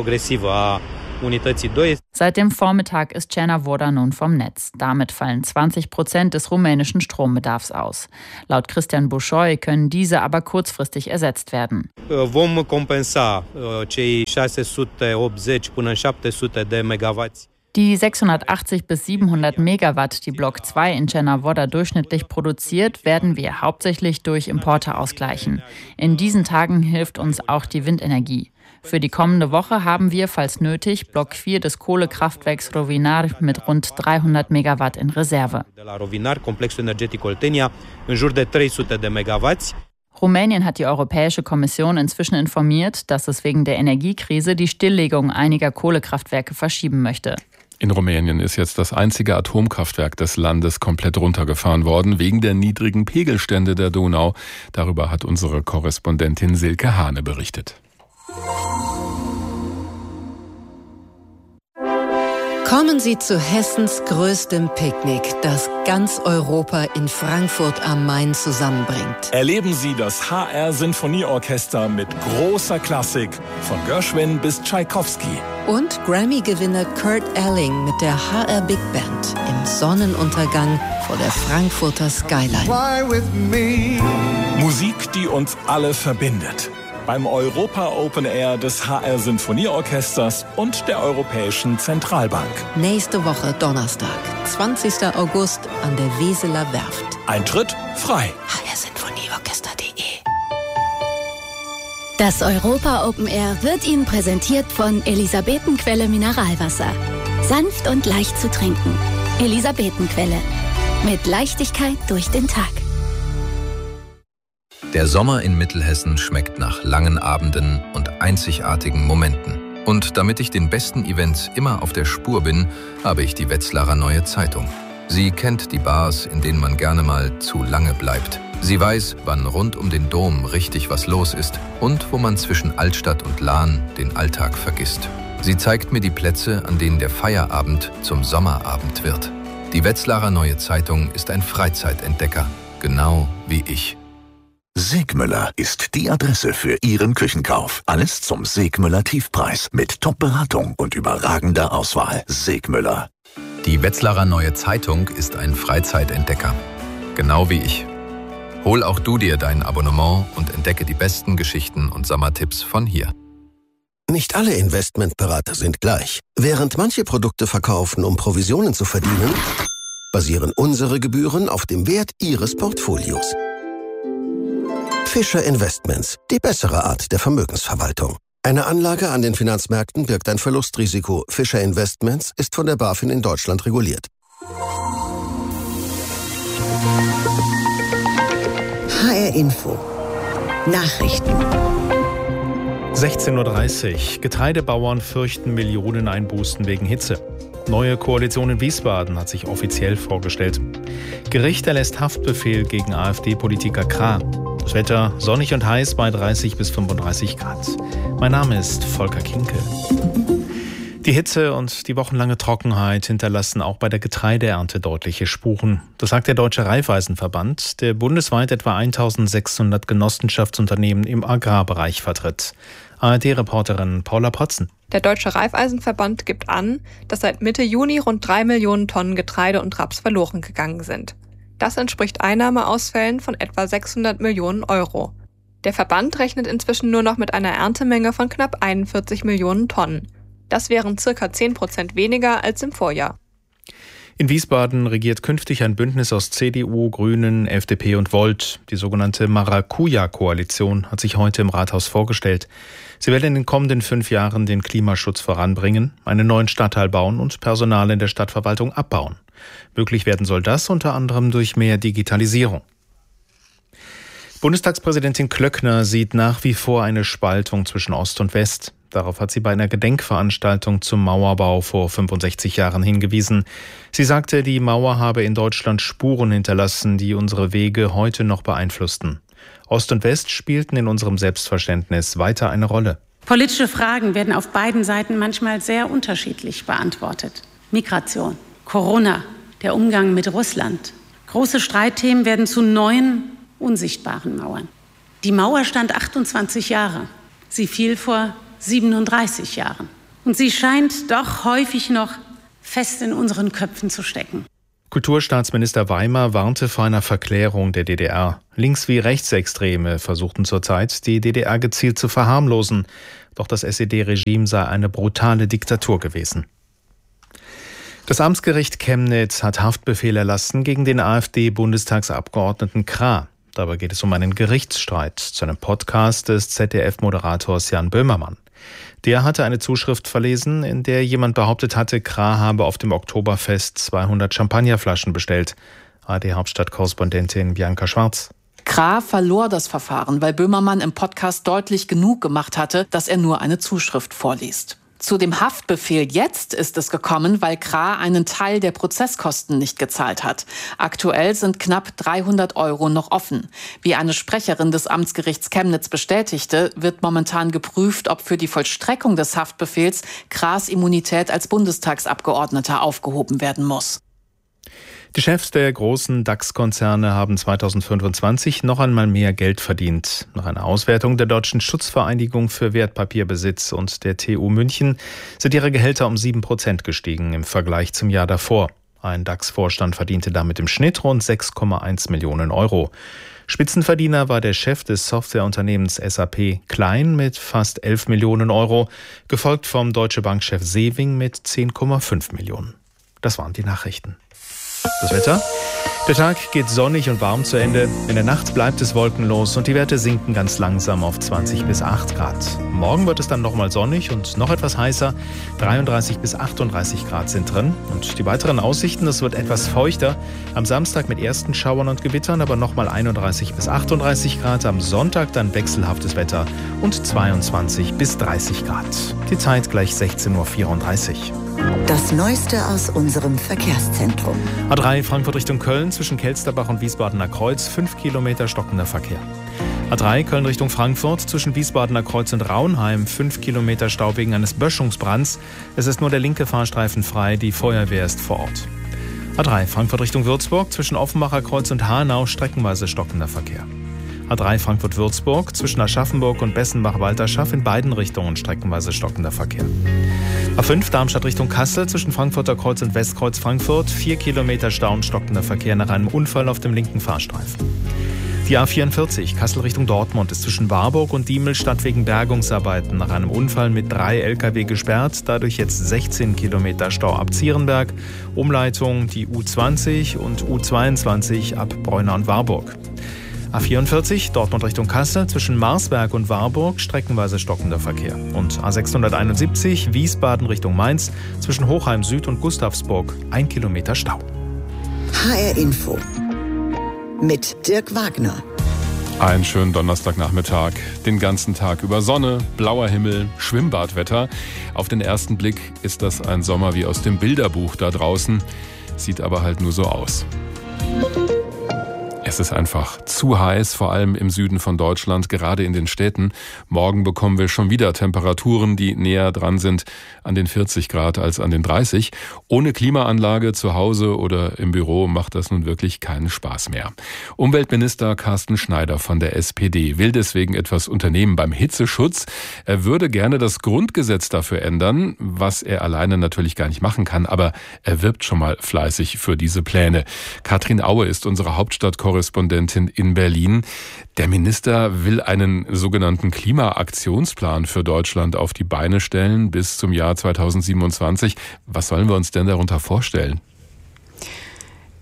Seit dem Vormittag ist Cernavodă nun vom Netz. Damit fallen zwanzig Prozent des rumänischen Strombedarfs aus. Laut Cristian Bușoi können diese aber kurzfristig ersetzt werden. Vom compensa cei șase-sute-optzeci până în șapte-sute de megawatts. Die sechshundertachtzig bis siebenhundert Megawatt, die Block zwei in Cernavodă durchschnittlich produziert, werden wir hauptsächlich durch Importe ausgleichen. In diesen Tagen hilft uns auch die Windenergie. Für die kommende Woche haben wir, falls nötig, Block vier des Kohlekraftwerks Rovinar mit rund dreihundert Megawatt in Reserve. Rumänien hat die Europäische Kommission inzwischen informiert, dass es wegen der Energiekrise die Stilllegung einiger Kohlekraftwerke verschieben möchte. In Rumänien ist jetzt das einzige Atomkraftwerk des Landes komplett runtergefahren worden, wegen der niedrigen Pegelstände der Donau. Darüber hat unsere Korrespondentin Silke Hane berichtet. Kommen Sie zu Hessens größtem Picknick, das ganz Europa in Frankfurt am Main zusammenbringt. Erleben Sie das H R-Sinfonieorchester mit großer Klassik, von Gershwin bis Tschaikowski. Und Grammy-Gewinner Kurt Elling mit der H R Big Band im Sonnenuntergang vor der Frankfurter Skyline. Musik, die uns alle verbindet. Beim Europa Open Air des H R-Sinfonieorchesters und der Europäischen Zentralbank. Nächste Woche Donnerstag, zwanzigster August an der Weseler Werft. Eintritt frei. h r sinfonieorchester punkt de Das Europa Open Air wird Ihnen präsentiert von Elisabetenquelle Mineralwasser. Sanft und leicht zu trinken. Elisabetenquelle. Mit Leichtigkeit durch den Tag. Der Sommer in Mittelhessen schmeckt nach langen Abenden und einzigartigen Momenten. Und damit ich den besten Events immer auf der Spur bin, habe ich die Wetzlarer Neue Zeitung. Sie kennt die Bars, in denen man gerne mal zu lange bleibt. Sie weiß, wann rund um den Dom richtig was los ist und wo man zwischen Altstadt und Lahn den Alltag vergisst. Sie zeigt mir die Plätze, an denen der Feierabend zum Sommerabend wird. Die Wetzlarer Neue Zeitung ist ein Freizeitentdecker, genau wie ich. Segmüller ist die Adresse für Ihren Küchenkauf. Alles zum Segmüller Tiefpreis mit Top-Beratung und überragender Auswahl. Segmüller. Die Wetzlarer Neue Zeitung ist ein Freizeitentdecker, genau wie ich. Hol auch du dir dein Abonnement und entdecke die besten Geschichten und Sommertipps von hier. Nicht alle Investmentberater sind gleich. Während manche Produkte verkaufen, um Provisionen zu verdienen, basieren unsere Gebühren auf dem Wert Ihres Portfolios. Fischer Investments, die bessere Art der Vermögensverwaltung. Eine Anlage an den Finanzmärkten birgt ein Verlustrisiko. Fischer Investments ist von der BaFin in Deutschland reguliert. H R Info. Nachrichten. sechzehn Uhr dreißig. Getreidebauern fürchten Millioneneinbußen wegen Hitze. Neue Koalition in Wiesbaden hat sich offiziell vorgestellt. Gericht erlässt Haftbefehl gegen AfD-Politiker Krah. Das Wetter sonnig und heiß bei dreißig bis fünfunddreißig Grad. Mein Name ist Volker Kinkel. Die Hitze und die wochenlange Trockenheit hinterlassen auch bei der Getreideernte deutliche Spuren. Das sagt der Deutsche Raiffeisenverband, der bundesweit etwa eintausendsechshundert Genossenschaftsunternehmen im Agrarbereich vertritt. A R D-Reporterin Paula Protzen. Der Deutsche Raiffeisenverband gibt an, dass seit Mitte Juni rund drei Millionen Tonnen Getreide und Raps verloren gegangen sind. Das entspricht Einnahmeausfällen von etwa sechshundert Millionen Euro. Der Verband rechnet inzwischen nur noch mit einer Erntemenge von knapp einundvierzig Millionen Tonnen. Das wären circa zehn Prozent weniger als im Vorjahr. In Wiesbaden regiert künftig ein Bündnis aus C D U, Grünen, F D P und Volt. Die sogenannte Maracuja-Koalition hat sich heute im Rathaus vorgestellt. Sie will in den kommenden fünf Jahren den Klimaschutz voranbringen, einen neuen Stadtteil bauen und Personal in der Stadtverwaltung abbauen. Möglich werden soll das unter anderem durch mehr Digitalisierung. Bundestagspräsidentin Klöckner sieht nach wie vor eine Spaltung zwischen Ost und West. Darauf hat sie bei einer Gedenkveranstaltung zum Mauerbau vor fünfundsechzig Jahren hingewiesen. Sie sagte, die Mauer habe in Deutschland Spuren hinterlassen, die unsere Wege heute noch beeinflussten. Ost und West spielten in unserem Selbstverständnis weiter eine Rolle. Politische Fragen werden auf beiden Seiten manchmal sehr unterschiedlich beantwortet. Migration, Corona, der Umgang mit Russland. Große Streitthemen werden zu neuen, unsichtbaren Mauern. Die Mauer stand achtundzwanzig Jahre. Sie fiel vor siebenunddreißig Jahren. Und sie scheint doch häufig noch fest in unseren Köpfen zu stecken. Kulturstaatsminister Weimer warnte vor einer Verklärung der D D R. Links- wie Rechtsextreme versuchten zurzeit, die D D R gezielt zu verharmlosen. Doch das S E D-Regime sei eine brutale Diktatur gewesen. Das Amtsgericht Chemnitz hat Haftbefehl erlassen gegen den AfD-Bundestagsabgeordneten Krah. Dabei geht es um einen Gerichtsstreit zu einem Podcast des Z D F-Moderators Jan Böhmermann. Der hatte eine Zuschrift verlesen, in der jemand behauptet hatte, Krah habe auf dem Oktoberfest zweihundert Champagnerflaschen bestellt. A R D-Hauptstadtkorrespondentin Bianca Schwarz. Krah verlor das Verfahren, weil Böhmermann im Podcast deutlich genug gemacht hatte, dass er nur eine Zuschrift vorliest. Zu dem Haftbefehl jetzt ist es gekommen, weil Krah einen Teil der Prozesskosten nicht gezahlt hat. Aktuell sind knapp dreihundert Euro noch offen. Wie eine Sprecherin des Amtsgerichts Chemnitz bestätigte, wird momentan geprüft, ob für die Vollstreckung des Haftbefehls Krahs Immunität als Bundestagsabgeordneter aufgehoben werden muss. Die Chefs der großen DAX-Konzerne haben zweitausendfünfundzwanzig noch einmal mehr Geld verdient. Nach einer Auswertung der Deutschen Schutzvereinigung für Wertpapierbesitz und der T U München sind ihre Gehälter um sieben Prozent gestiegen im Vergleich zum Jahr davor. Ein DAX-Vorstand verdiente damit im Schnitt rund sechs Komma eins Millionen Euro. Spitzenverdiener war der Chef des Softwareunternehmens S A P Klein mit fast elf Millionen Euro, gefolgt vom Deutsche Bank-Chef Sewing mit zehn Komma fünf Millionen. Das waren die Nachrichten. Das Wetter? Der Tag geht sonnig und warm zu Ende. In der Nacht bleibt es wolkenlos und die Werte sinken ganz langsam auf zwanzig bis acht Grad. Morgen wird es dann nochmal sonnig und noch etwas heißer. dreiunddreißig bis achtunddreißig Grad sind drin. Und die weiteren Aussichten, es wird etwas feuchter. Am Samstag mit ersten Schauern und Gewittern, aber nochmal einunddreißig bis achtunddreißig Grad. Am Sonntag dann wechselhaftes Wetter und zweiundzwanzig bis dreißig Grad. Die Zeit gleich sechzehn Uhr vierunddreißig. Das Neueste aus unserem Verkehrszentrum. A drei Frankfurt Richtung Köln zwischen Kelsterbach und Wiesbadener Kreuz, fünf Kilometer stockender Verkehr. A drei Köln Richtung Frankfurt zwischen Wiesbadener Kreuz und Raunheim, fünf Kilometer Stau wegen eines Böschungsbrands. Es ist nur der linke Fahrstreifen frei, die Feuerwehr ist vor Ort. A drei Frankfurt Richtung Würzburg zwischen Offenbacher Kreuz und Hanau, streckenweise stockender Verkehr. A drei Frankfurt-Würzburg zwischen Aschaffenburg und Bessenbach-Walterschaff in beiden Richtungen streckenweise stockender Verkehr. A fünf Darmstadt Richtung Kassel zwischen Frankfurter Kreuz und Westkreuz Frankfurt, vier Kilometer Stau und stockender Verkehr nach einem Unfall auf dem linken Fahrstreifen. Die A vierundvierzig Kassel Richtung Dortmund ist zwischen Warburg und Diemelstadt wegen Bergungsarbeiten nach einem Unfall mit drei L K W gesperrt, dadurch jetzt sechzehn Kilometer Stau ab Zierenberg, Umleitung die U zwanzig und U zweiundzwanzig ab Bräuna und Warburg. A vierundvierzig Dortmund Richtung Kassel zwischen Marsberg und Warburg streckenweise stockender Verkehr. Und A sechshunderteinundsiebzig Wiesbaden Richtung Mainz zwischen Hochheim Süd und Gustavsburg ein Kilometer Stau. H R Info mit Dirk Wagner. Einen schönen Donnerstagnachmittag. Den ganzen Tag über Sonne, blauer Himmel, Schwimmbadwetter. Auf den ersten Blick ist das ein Sommer wie aus dem Bilderbuch da draußen. Sieht aber halt nur so aus. Es ist einfach zu heiß, vor allem im Süden von Deutschland, gerade in den Städten. Morgen bekommen wir schon wieder Temperaturen, die näher dran sind an den vierzig Grad als an den dreißig. Ohne Klimaanlage zu Hause oder im Büro macht das nun wirklich keinen Spaß mehr. Umweltminister Carsten Schneider von der S P D will deswegen etwas unternehmen beim Hitzeschutz. Er würde gerne das Grundgesetz dafür ändern, was er alleine natürlich gar nicht machen kann, aber er wirbt schon mal fleißig für diese Pläne. Katrin Aue ist unsere Hauptstadtkorrespondentin in Berlin. Der Minister will einen sogenannten Klimaaktionsplan für Deutschland auf die Beine stellen bis zum Jahr zweitausendsiebenundzwanzig. Was sollen wir uns denn darunter vorstellen?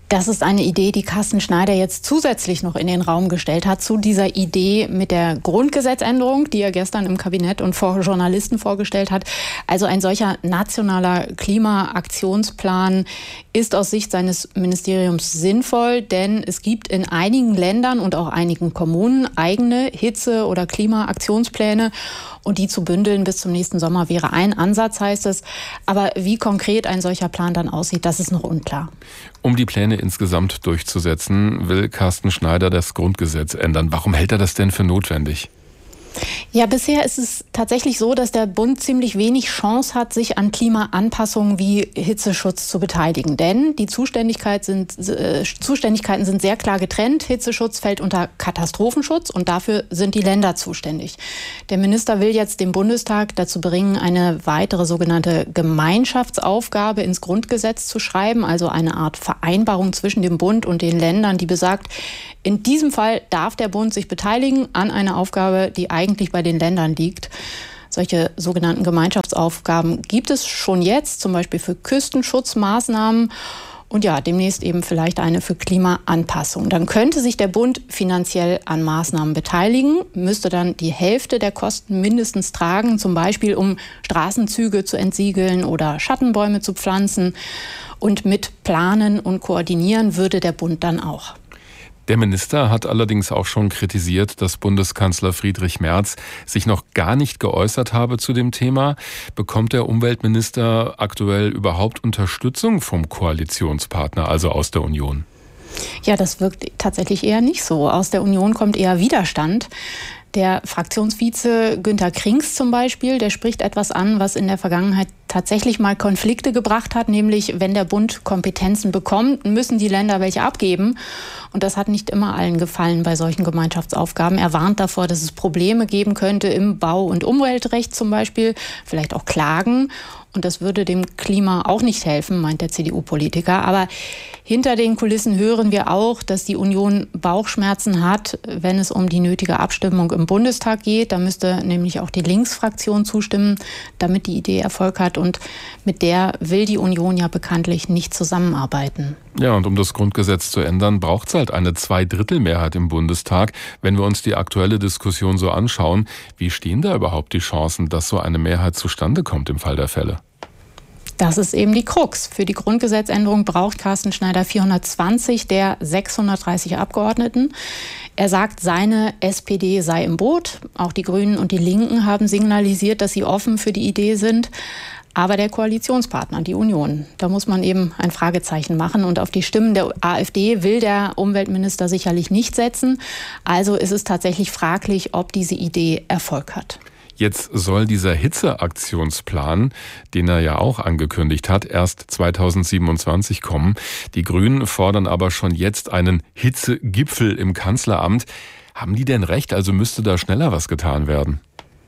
Das ist eine Idee, die Carsten Schneider jetzt zusätzlich noch in den Raum gestellt hat zu dieser Idee mit der Grundgesetzänderung, die er gestern im Kabinett und vor Journalisten vorgestellt hat. Also ein solcher nationaler Klimaaktionsplan ist aus Sicht seines Ministeriums sinnvoll, denn es gibt in einigen Ländern und auch einigen Kommunen eigene Hitze- oder Klimaaktionspläne. Und die zu bündeln bis zum nächsten Sommer wäre ein Ansatz, heißt es. Aber wie konkret ein solcher Plan dann aussieht, das ist noch unklar. Um die Pläne insgesamt durchzusetzen, will Carsten Schneider das Grundgesetz ändern. Warum hält er das denn für notwendig? Ja, bisher ist es tatsächlich so, dass der Bund ziemlich wenig Chance hat, sich an Klimaanpassungen wie Hitzeschutz zu beteiligen. Denn die Zuständigkeit sind, äh, Zuständigkeiten sind sehr klar getrennt. Hitzeschutz fällt unter Katastrophenschutz und dafür sind die Länder zuständig. Der Minister will jetzt den Bundestag dazu bringen, eine weitere sogenannte Gemeinschaftsaufgabe ins Grundgesetz zu schreiben, also eine Art Vereinbarung zwischen dem Bund und den Ländern, die besagt, in diesem Fall darf der Bund sich beteiligen an einer Aufgabe, die eigentlich bei den Ländern liegt. Solche sogenannten Gemeinschaftsaufgaben gibt es schon jetzt, zum Beispiel für Küstenschutzmaßnahmen und ja, demnächst eben vielleicht eine für Klimaanpassung. Dann könnte sich der Bund finanziell an Maßnahmen beteiligen, müsste dann die Hälfte der Kosten mindestens tragen, zum Beispiel um Straßenzüge zu entsiegeln oder Schattenbäume zu pflanzen. Und mit planen und koordinieren würde der Bund dann auch. Der Minister hat allerdings auch schon kritisiert, dass Bundeskanzler Friedrich Merz sich noch gar nicht geäußert habe zu dem Thema. Bekommt der Umweltminister aktuell überhaupt Unterstützung vom Koalitionspartner, also aus der Union? Ja, das wirkt tatsächlich eher nicht so. Aus der Union kommt eher Widerstand. Der Fraktionsvize Günter Krings zum Beispiel, der spricht etwas an, was in der Vergangenheit tatsächlich mal Konflikte gebracht hat, nämlich wenn der Bund Kompetenzen bekommt, müssen die Länder welche abgeben. Und das hat nicht immer allen gefallen bei solchen Gemeinschaftsaufgaben. Er warnt davor, dass es Probleme geben könnte im Bau- und Umweltrecht zum Beispiel, vielleicht auch Klagen. Und das würde dem Klima auch nicht helfen, meint der C D U-Politiker. Aber hinter den Kulissen hören wir auch, dass die Union Bauchschmerzen hat, wenn es um die nötige Abstimmung im Bundestag geht. Da müsste nämlich auch die Linksfraktion zustimmen, damit die Idee Erfolg hat. Und mit der will die Union ja bekanntlich nicht zusammenarbeiten. Ja, und um das Grundgesetz zu ändern, braucht es halt eine Zweidrittelmehrheit im Bundestag. Wenn wir uns die aktuelle Diskussion so anschauen, wie stehen da überhaupt die Chancen, dass so eine Mehrheit zustande kommt im Fall der Fälle? Das ist eben die Krux. Für die Grundgesetzänderung braucht Carsten Schneider vierhundertzwanzig der sechshundertdreißig Abgeordneten. Er sagt, seine S P D sei im Boot. Auch die Grünen und die Linken haben signalisiert, dass sie offen für die Idee sind. Aber der Koalitionspartner, die Union, da muss man eben ein Fragezeichen machen. Und auf die Stimmen der AfD will der Umweltminister sicherlich nicht setzen. Also ist es tatsächlich fraglich, ob diese Idee Erfolg hat. Jetzt soll dieser Hitzeaktionsplan, den er ja auch angekündigt hat, erst zweitausendsiebenundzwanzig kommen. Die Grünen fordern aber schon jetzt einen Hitzegipfel im Kanzleramt. Haben die denn recht? Also müsste da schneller was getan werden?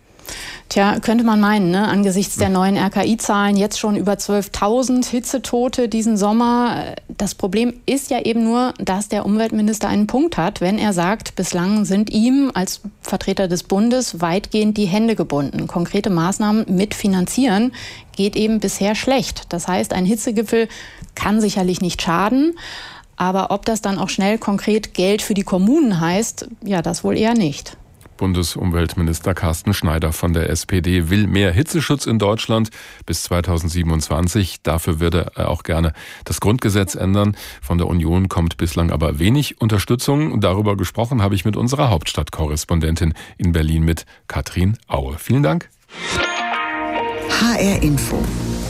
Tja, könnte man meinen, ne? Angesichts der neuen R K I-Zahlen jetzt schon über zwölftausend Hitzetote diesen Sommer. Das Problem ist ja eben nur, dass der Umweltminister einen Punkt hat, wenn er sagt, bislang sind ihm als Vertreter des Bundes weitgehend die Hände gebunden. Konkrete Maßnahmen mitfinanzieren geht eben bisher schlecht. Das heißt, ein Hitzegipfel kann sicherlich nicht schaden. Aber ob das dann auch schnell konkret Geld für die Kommunen heißt, ja, das wohl eher nicht. Bundesumweltminister Carsten Schneider von der S P D will mehr Hitzeschutz in Deutschland bis zweitausendsiebenundzwanzig. Dafür würde er auch gerne das Grundgesetz ändern. Von der Union kommt bislang aber wenig Unterstützung. Darüber gesprochen habe ich mit unserer Hauptstadtkorrespondentin in Berlin, mit Katrin Aue. Vielen Dank. H R Info.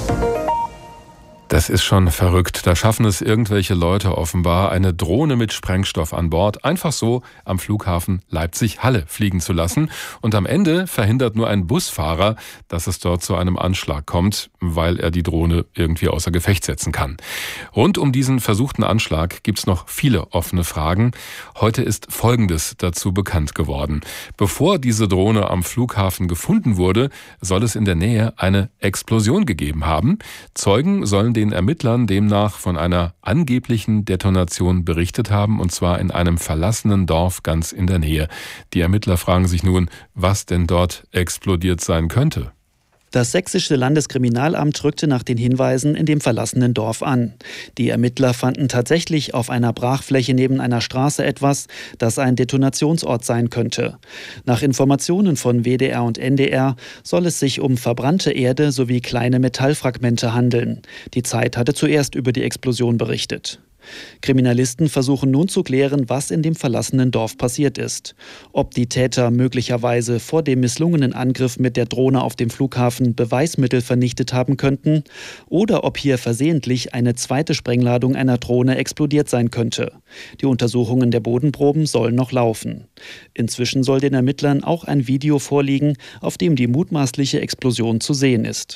Das ist schon verrückt. Da schaffen es irgendwelche Leute offenbar, eine Drohne mit Sprengstoff an Bord einfach so am Flughafen Leipzig-Halle fliegen zu lassen. Und am Ende verhindert nur ein Busfahrer, dass es dort zu einem Anschlag kommt, weil er die Drohne irgendwie außer Gefecht setzen kann. Rund um diesen versuchten Anschlag gibt es noch viele offene Fragen. Heute ist Folgendes dazu bekannt geworden. Bevor diese Drohne am Flughafen gefunden wurde, soll es in der Nähe eine Explosion gegeben haben. Zeugen sollen den Ermittlern demnach von einer angeblichen Detonation berichtet haben, und zwar in einem verlassenen Dorf ganz in der Nähe. Die Ermittler fragen sich nun, was denn dort explodiert sein könnte. Das sächsische Landeskriminalamt rückte nach den Hinweisen in dem verlassenen Dorf an. Die Ermittler fanden tatsächlich auf einer Brachfläche neben einer Straße etwas, das ein Detonationsort sein könnte. Nach Informationen von W D R und N D R soll es sich um verbrannte Erde sowie kleine Metallfragmente handeln. Die Zeit hatte zuerst über die Explosion berichtet. Kriminalisten versuchen nun zu klären, was in dem verlassenen Dorf passiert ist. Ob die Täter möglicherweise vor dem misslungenen Angriff mit der Drohne auf dem Flughafen Beweismittel vernichtet haben könnten oder ob hier versehentlich eine zweite Sprengladung einer Drohne explodiert sein könnte. Die Untersuchungen der Bodenproben sollen noch laufen. Inzwischen soll den Ermittlern auch ein Video vorliegen, auf dem die mutmaßliche Explosion zu sehen ist.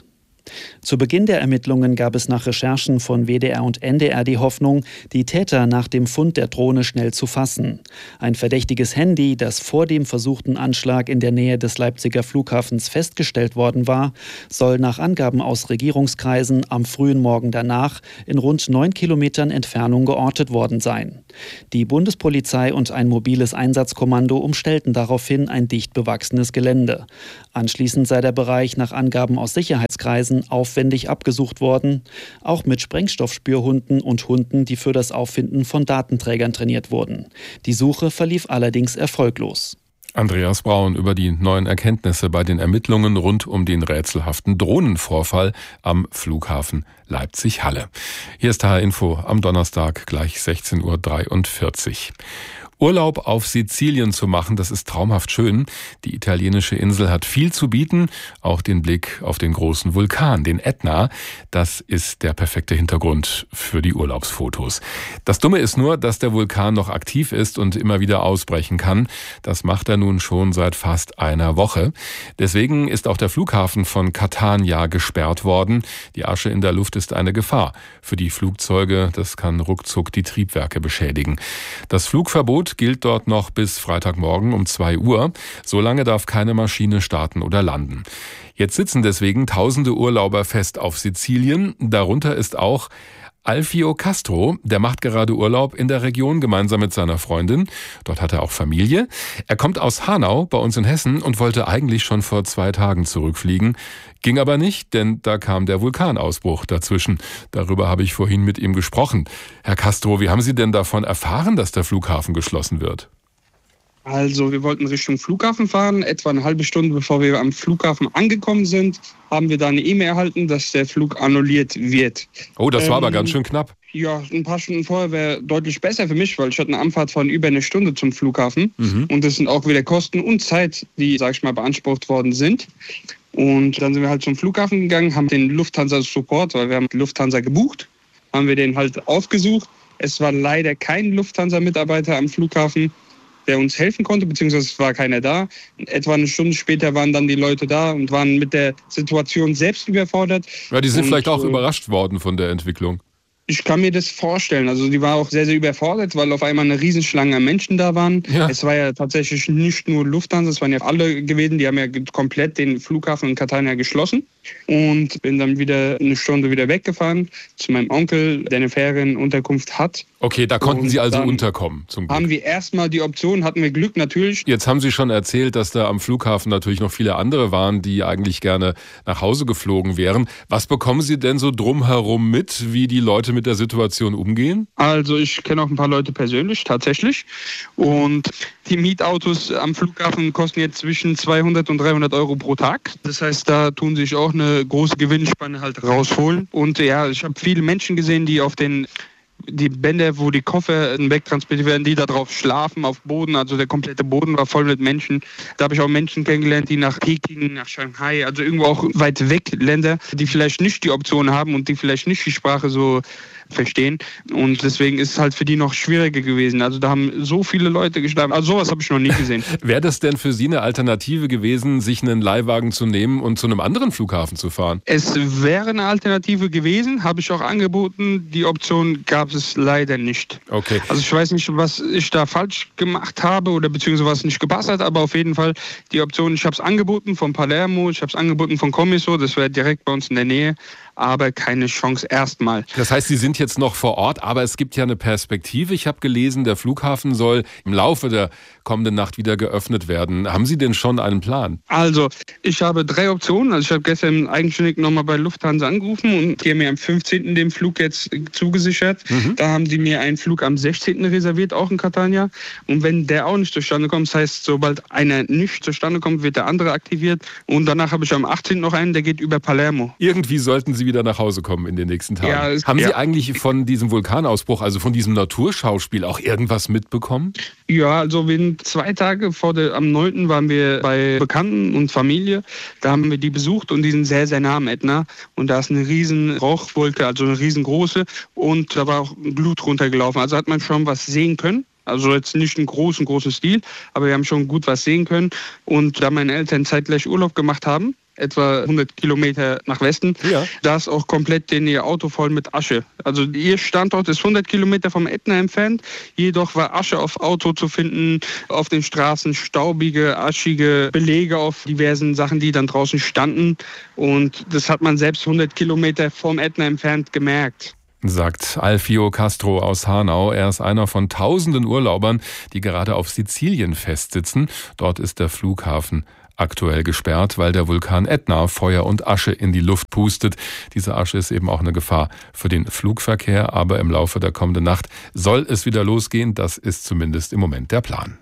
Zu Beginn der Ermittlungen gab es nach Recherchen von W D R und N D R die Hoffnung, die Täter nach dem Fund der Drohne schnell zu fassen. Ein verdächtiges Handy, das vor dem versuchten Anschlag in der Nähe des Leipziger Flughafens festgestellt worden war, soll nach Angaben aus Regierungskreisen am frühen Morgen danach in rund neun Kilometern Entfernung geortet worden sein. Die Bundespolizei und ein mobiles Einsatzkommando umstellten daraufhin ein dicht bewachsenes Gelände. Anschließend sei der Bereich nach Angaben aus Sicherheitskreisen aufwendig abgesucht worden, auch mit Sprengstoffspürhunden und Hunden, die für das Auffinden von Datenträgern trainiert wurden. Die Suche verlief allerdings erfolglos. Andreas Braun über die neuen Erkenntnisse bei den Ermittlungen rund um den rätselhaften Drohnenvorfall am Flughafen Leipzig-Halle. Hier ist H R Info am Donnerstag gleich sechzehn Uhr dreiundvierzig. Urlaub auf Sizilien zu machen, das ist traumhaft schön. Die italienische Insel hat viel zu bieten, auch den Blick auf den großen Vulkan, den Ätna. Das ist der perfekte Hintergrund für die Urlaubsfotos. Das Dumme ist nur, dass der Vulkan noch aktiv ist und immer wieder ausbrechen kann. Das macht er nun schon seit fast einer Woche. Deswegen ist auch der Flughafen von Catania gesperrt worden. Die Asche in der Luft ist eine Gefahr für die Flugzeuge. Das kann ruckzuck die Triebwerke beschädigen. Das Flugverbot gilt dort noch bis Freitagmorgen um zwei Uhr. Solange darf keine Maschine starten oder landen. Jetzt sitzen deswegen tausende Urlauber fest auf Sizilien. Darunter ist auch Alfio Castro, der macht gerade Urlaub in der Region gemeinsam mit seiner Freundin. Dort hat er auch Familie. Er kommt aus Hanau bei uns in Hessen und wollte eigentlich schon vor zwei Tagen zurückfliegen. Ging aber nicht, denn da kam der Vulkanausbruch dazwischen. Darüber habe ich vorhin mit ihm gesprochen. Herr Castro, wie haben Sie denn davon erfahren, dass der Flughafen geschlossen wird? Also wir wollten Richtung Flughafen fahren. Etwa eine halbe Stunde bevor wir am Flughafen angekommen sind, haben wir da eine E-Mail erhalten, dass der Flug annulliert wird. Oh, das war ähm, aber ganz schön knapp. Ja, ein paar Stunden vorher wäre deutlich besser für mich, weil ich hatte eine Anfahrt von über eine Stunde zum Flughafen. Mhm. Und das sind auch wieder Kosten und Zeit, die, sag ich mal, beansprucht worden sind. Und dann sind wir halt zum Flughafen gegangen, haben den Lufthansa-Support, weil wir haben Lufthansa gebucht, haben wir den halt aufgesucht. Es war leider kein Lufthansa-Mitarbeiter am Flughafen, der uns helfen konnte, beziehungsweise es war keiner da. Etwa eine Stunde später waren dann die Leute da und waren mit der Situation selbst überfordert. Ja, die sind und, vielleicht auch äh, überrascht worden von der Entwicklung. Ich kann mir das vorstellen. Also die war auch sehr, sehr überfordert, weil auf einmal eine Riesenschlange an Menschen da waren. Ja. Es war ja tatsächlich nicht nur Lufthansa, es waren ja alle gewesen. Die haben ja komplett den Flughafen in Catania geschlossen. Und bin dann wieder eine Stunde wieder weggefahren zu meinem Onkel, der eine Ferienunterkunft hat. Okay, da konnten und Sie also unterkommen, zum Glück. Haben wir erstmal die Option, hatten wir Glück natürlich. Jetzt haben Sie schon erzählt, dass da am Flughafen natürlich noch viele andere waren, die eigentlich gerne nach Hause geflogen wären. Was bekommen Sie denn so drumherum mit, wie die Leute mit der Situation umgehen? Also ich kenne auch ein paar Leute persönlich, tatsächlich. Und die Mietautos am Flughafen kosten jetzt zwischen zweihundert und dreihundert Euro pro Tag. Das heißt, da tun sich auch eine große Gewinnspanne halt rausholen. Und ja, ich habe viele Menschen gesehen, die auf den die Bänder, wo die Koffer wegtransportiert werden, die da drauf schlafen, auf Boden. Also der komplette Boden war voll mit Menschen. Da habe ich auch Menschen kennengelernt, die nach Peking, nach Shanghai, also irgendwo auch weit weg Länder, die vielleicht nicht die Option haben und die vielleicht nicht die Sprache so verstehen. Und deswegen ist es halt für die noch schwieriger gewesen. Also da haben so viele Leute geschlafen. Also sowas habe ich noch nie gesehen. Wäre das denn für Sie eine Alternative gewesen, sich einen Leihwagen zu nehmen und zu einem anderen Flughafen zu fahren? Es wäre eine Alternative gewesen, habe ich auch angeboten. Die Option gab es leider nicht. Okay. Also ich weiß nicht, was ich da falsch gemacht habe oder beziehungsweise was nicht gepasst hat, aber auf jeden Fall die Option, ich habe es angeboten von Palermo, ich habe es angeboten von Comiso, das wäre direkt bei uns in der Nähe. aber keine Chance erstmal. Das heißt, Sie sind jetzt noch vor Ort, aber es gibt ja eine Perspektive. Ich habe gelesen, der Flughafen soll im Laufe der kommenden Nacht wieder geöffnet werden. Haben Sie denn schon einen Plan? Also, ich habe drei Optionen. Also ich habe gestern eigenständig nochmal bei Lufthansa angerufen und die haben mir am fünfzehnten den Flug jetzt zugesichert. Mhm. Da haben die mir einen Flug am sechzehnten reserviert, auch in Catania. Und wenn der auch nicht zustande kommt, das heißt, sobald einer nicht zustande kommt, wird der andere aktiviert. Und danach habe ich am achtzehnten noch einen, der geht über Palermo. Irgendwie sollten Sie wieder nach Hause kommen in den nächsten Tagen. Ja, es, haben Sie ja. eigentlich von diesem Vulkanausbruch, also von diesem Naturschauspiel auch irgendwas mitbekommen? Ja, also wir zwei Tage vor der, am neunten waren wir bei Bekannten und Familie. Da haben wir die besucht und die sind sehr, sehr nah am Ätna. Und da ist eine riesen Rauchwolke, also eine riesengroße. Und da war auch Blut runtergelaufen. Also hat man schon was sehen können. Also jetzt nicht einen großen, großen Stil, aber wir haben schon gut was sehen können. Und da meine Eltern zeitgleich Urlaub gemacht haben, etwa hundert Kilometer nach Westen, ja. Da ist auch komplett in ihr Auto voll mit Asche. Also ihr Standort ist hundert Kilometer vom Ätna entfernt, jedoch war Asche auf Auto zu finden, auf den Straßen staubige, aschige Belege auf diversen Sachen, die dann draußen standen. Und das hat man selbst hundert Kilometer vom Ätna entfernt gemerkt. Sagt Alfio Castro aus Hanau. Er ist einer von tausenden Urlaubern, die gerade auf Sizilien festsitzen. Dort ist der Flughafen aktuell gesperrt, weil der Vulkan Ätna Feuer und Asche in die Luft pustet. Diese Asche ist eben auch eine Gefahr für den Flugverkehr, aber im Laufe der kommenden Nacht soll es wieder losgehen. Das ist zumindest im Moment der Plan.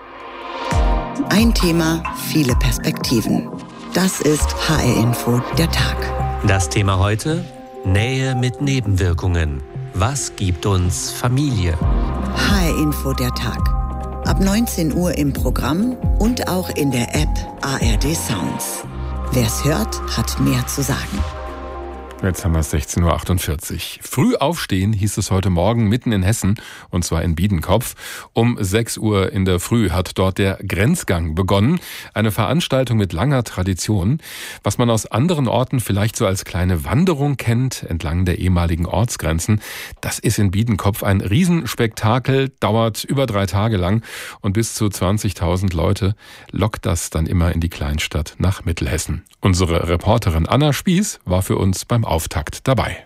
Ein Thema, viele Perspektiven. Das ist H R-Info, der Tag. Das Thema heute: Nähe mit Nebenwirkungen. Was gibt uns Familie? H R-Info, der Tag. Ab neunzehn Uhr im Programm und auch in der App A R D Sounds. Wer's hört, hat mehr zu sagen. Jetzt haben wir es sechzehn Uhr achtundvierzig. Früh aufstehen hieß es heute Morgen mitten in Hessen, und zwar in Biedenkopf. Um sechs Uhr in der Früh hat dort der Grenzgang begonnen. Eine Veranstaltung mit langer Tradition. Was man aus anderen Orten vielleicht so als kleine Wanderung kennt, entlang der ehemaligen Ortsgrenzen, das ist in Biedenkopf ein Riesenspektakel, dauert über drei Tage lang und bis zu zwanzigtausend Leute lockt das dann immer in die Kleinstadt nach Mittelhessen. Unsere Reporterin Anna Spieß war für uns beim Auftakt dabei.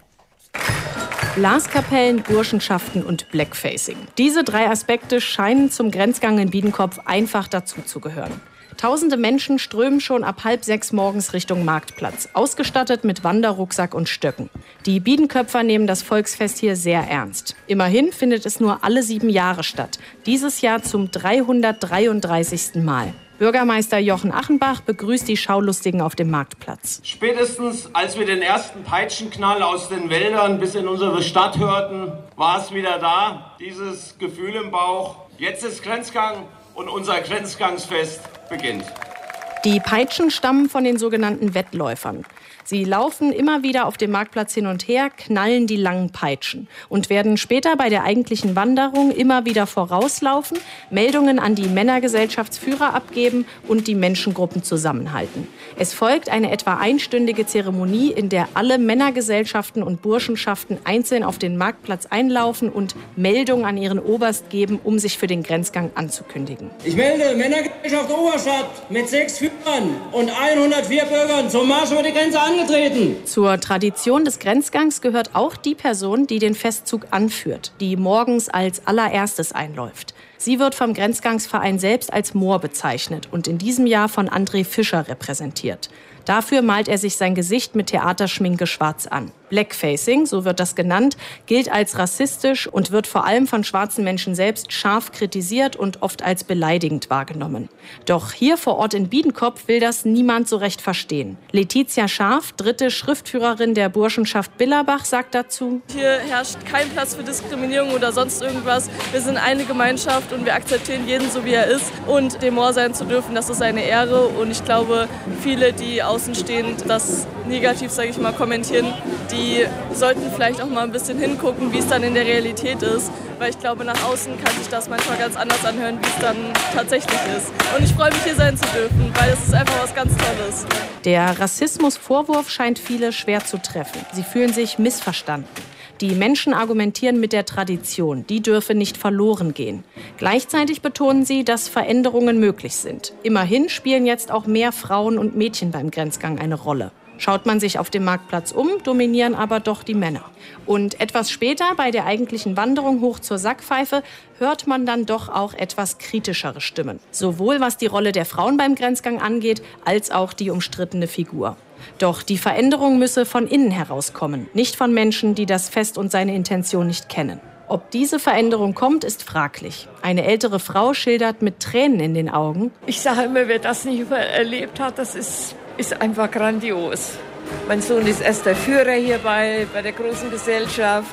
Blaskapellen, Burschenschaften und Blackfacing. Diese drei Aspekte scheinen zum Grenzgang in Biedenkopf einfach dazuzugehören. Tausende Menschen strömen schon ab halb sechs morgens Richtung Marktplatz, ausgestattet mit Wanderrucksack und Stöcken. Die Biedenköpfer nehmen das Volksfest hier sehr ernst. Immerhin findet es nur alle sieben Jahre statt. Dieses Jahr zum dreihundertdreiunddreißigsten Mal. Bürgermeister Jochen Achenbach begrüßt die Schaulustigen auf dem Marktplatz. Spätestens als wir den ersten Peitschenknall aus den Wäldern bis in unsere Stadt hörten, war es wieder da, dieses Gefühl im Bauch. Jetzt ist Grenzgang und unser Grenzgangsfest beginnt. Die Peitschen stammen von den sogenannten Wettläufern. Sie laufen immer wieder auf dem Marktplatz hin und her, knallen die langen Peitschen und werden später bei der eigentlichen Wanderung immer wieder vorauslaufen, Meldungen an die Männergesellschaftsführer abgeben und die Menschengruppen zusammenhalten. Es folgt eine etwa einstündige Zeremonie, in der alle Männergesellschaften und Burschenschaften einzeln auf den Marktplatz einlaufen und Meldungen an ihren Oberst geben, um sich für den Grenzgang anzukündigen. Ich melde Männergesellschaft Oberstadt mit sechs Führern und hundertvier Bürgern zum Marsch über die Grenze an. Zur Tradition des Grenzgangs gehört auch die Person, die den Festzug anführt, die morgens als allererstes einläuft. Sie wird vom Grenzgangsverein selbst als Moor bezeichnet und in diesem Jahr von André Fischer repräsentiert. Dafür malt er sich sein Gesicht mit Theaterschminke schwarz an. Blackfacing, so wird das genannt, gilt als rassistisch und wird vor allem von schwarzen Menschen selbst scharf kritisiert und oft als beleidigend wahrgenommen. Doch hier vor Ort in Biedenkopf will das niemand so recht verstehen. Letizia Scharf, dritte Schriftführerin der Burschenschaft Billerbach, sagt dazu: Hier herrscht kein Platz für Diskriminierung oder sonst irgendwas. Wir sind eine Gemeinschaft und wir akzeptieren jeden so, wie er ist. Und dem Moor sein zu dürfen, das ist eine Ehre. Und ich glaube, viele, die außenstehend das negativ, sage ich mal, kommentieren, die sollten vielleicht auch mal ein bisschen hingucken, wie es dann in der Realität ist. Weil ich glaube, nach außen kann sich das manchmal ganz anders anhören, wie es dann tatsächlich ist. Und ich freue mich, hier sein zu dürfen, weil es ist einfach was ganz Tolles. Der Rassismusvorwurf scheint viele schwer zu treffen. Sie fühlen sich missverstanden. Die Menschen argumentieren mit der Tradition, die dürfe nicht verloren gehen. Gleichzeitig betonen sie, dass Veränderungen möglich sind. Immerhin spielen jetzt auch mehr Frauen und Mädchen beim Grenzgang eine Rolle. Schaut man sich auf dem Marktplatz um, dominieren aber doch die Männer. Und etwas später, bei der eigentlichen Wanderung hoch zur Sackpfeife, hört man dann doch auch etwas kritischere Stimmen. Sowohl was die Rolle der Frauen beim Grenzgang angeht, als auch die umstrittene Figur. Doch die Veränderung müsse von innen herauskommen, nicht von Menschen, die das Fest und seine Intention nicht kennen. Ob diese Veränderung kommt, ist fraglich. Eine ältere Frau schildert mit Tränen in den Augen: Ich sage immer, wer das nicht erlebt hat, das ist, ist einfach grandios. Mein Sohn ist erst der Führer hier bei, bei der großen Gesellschaft.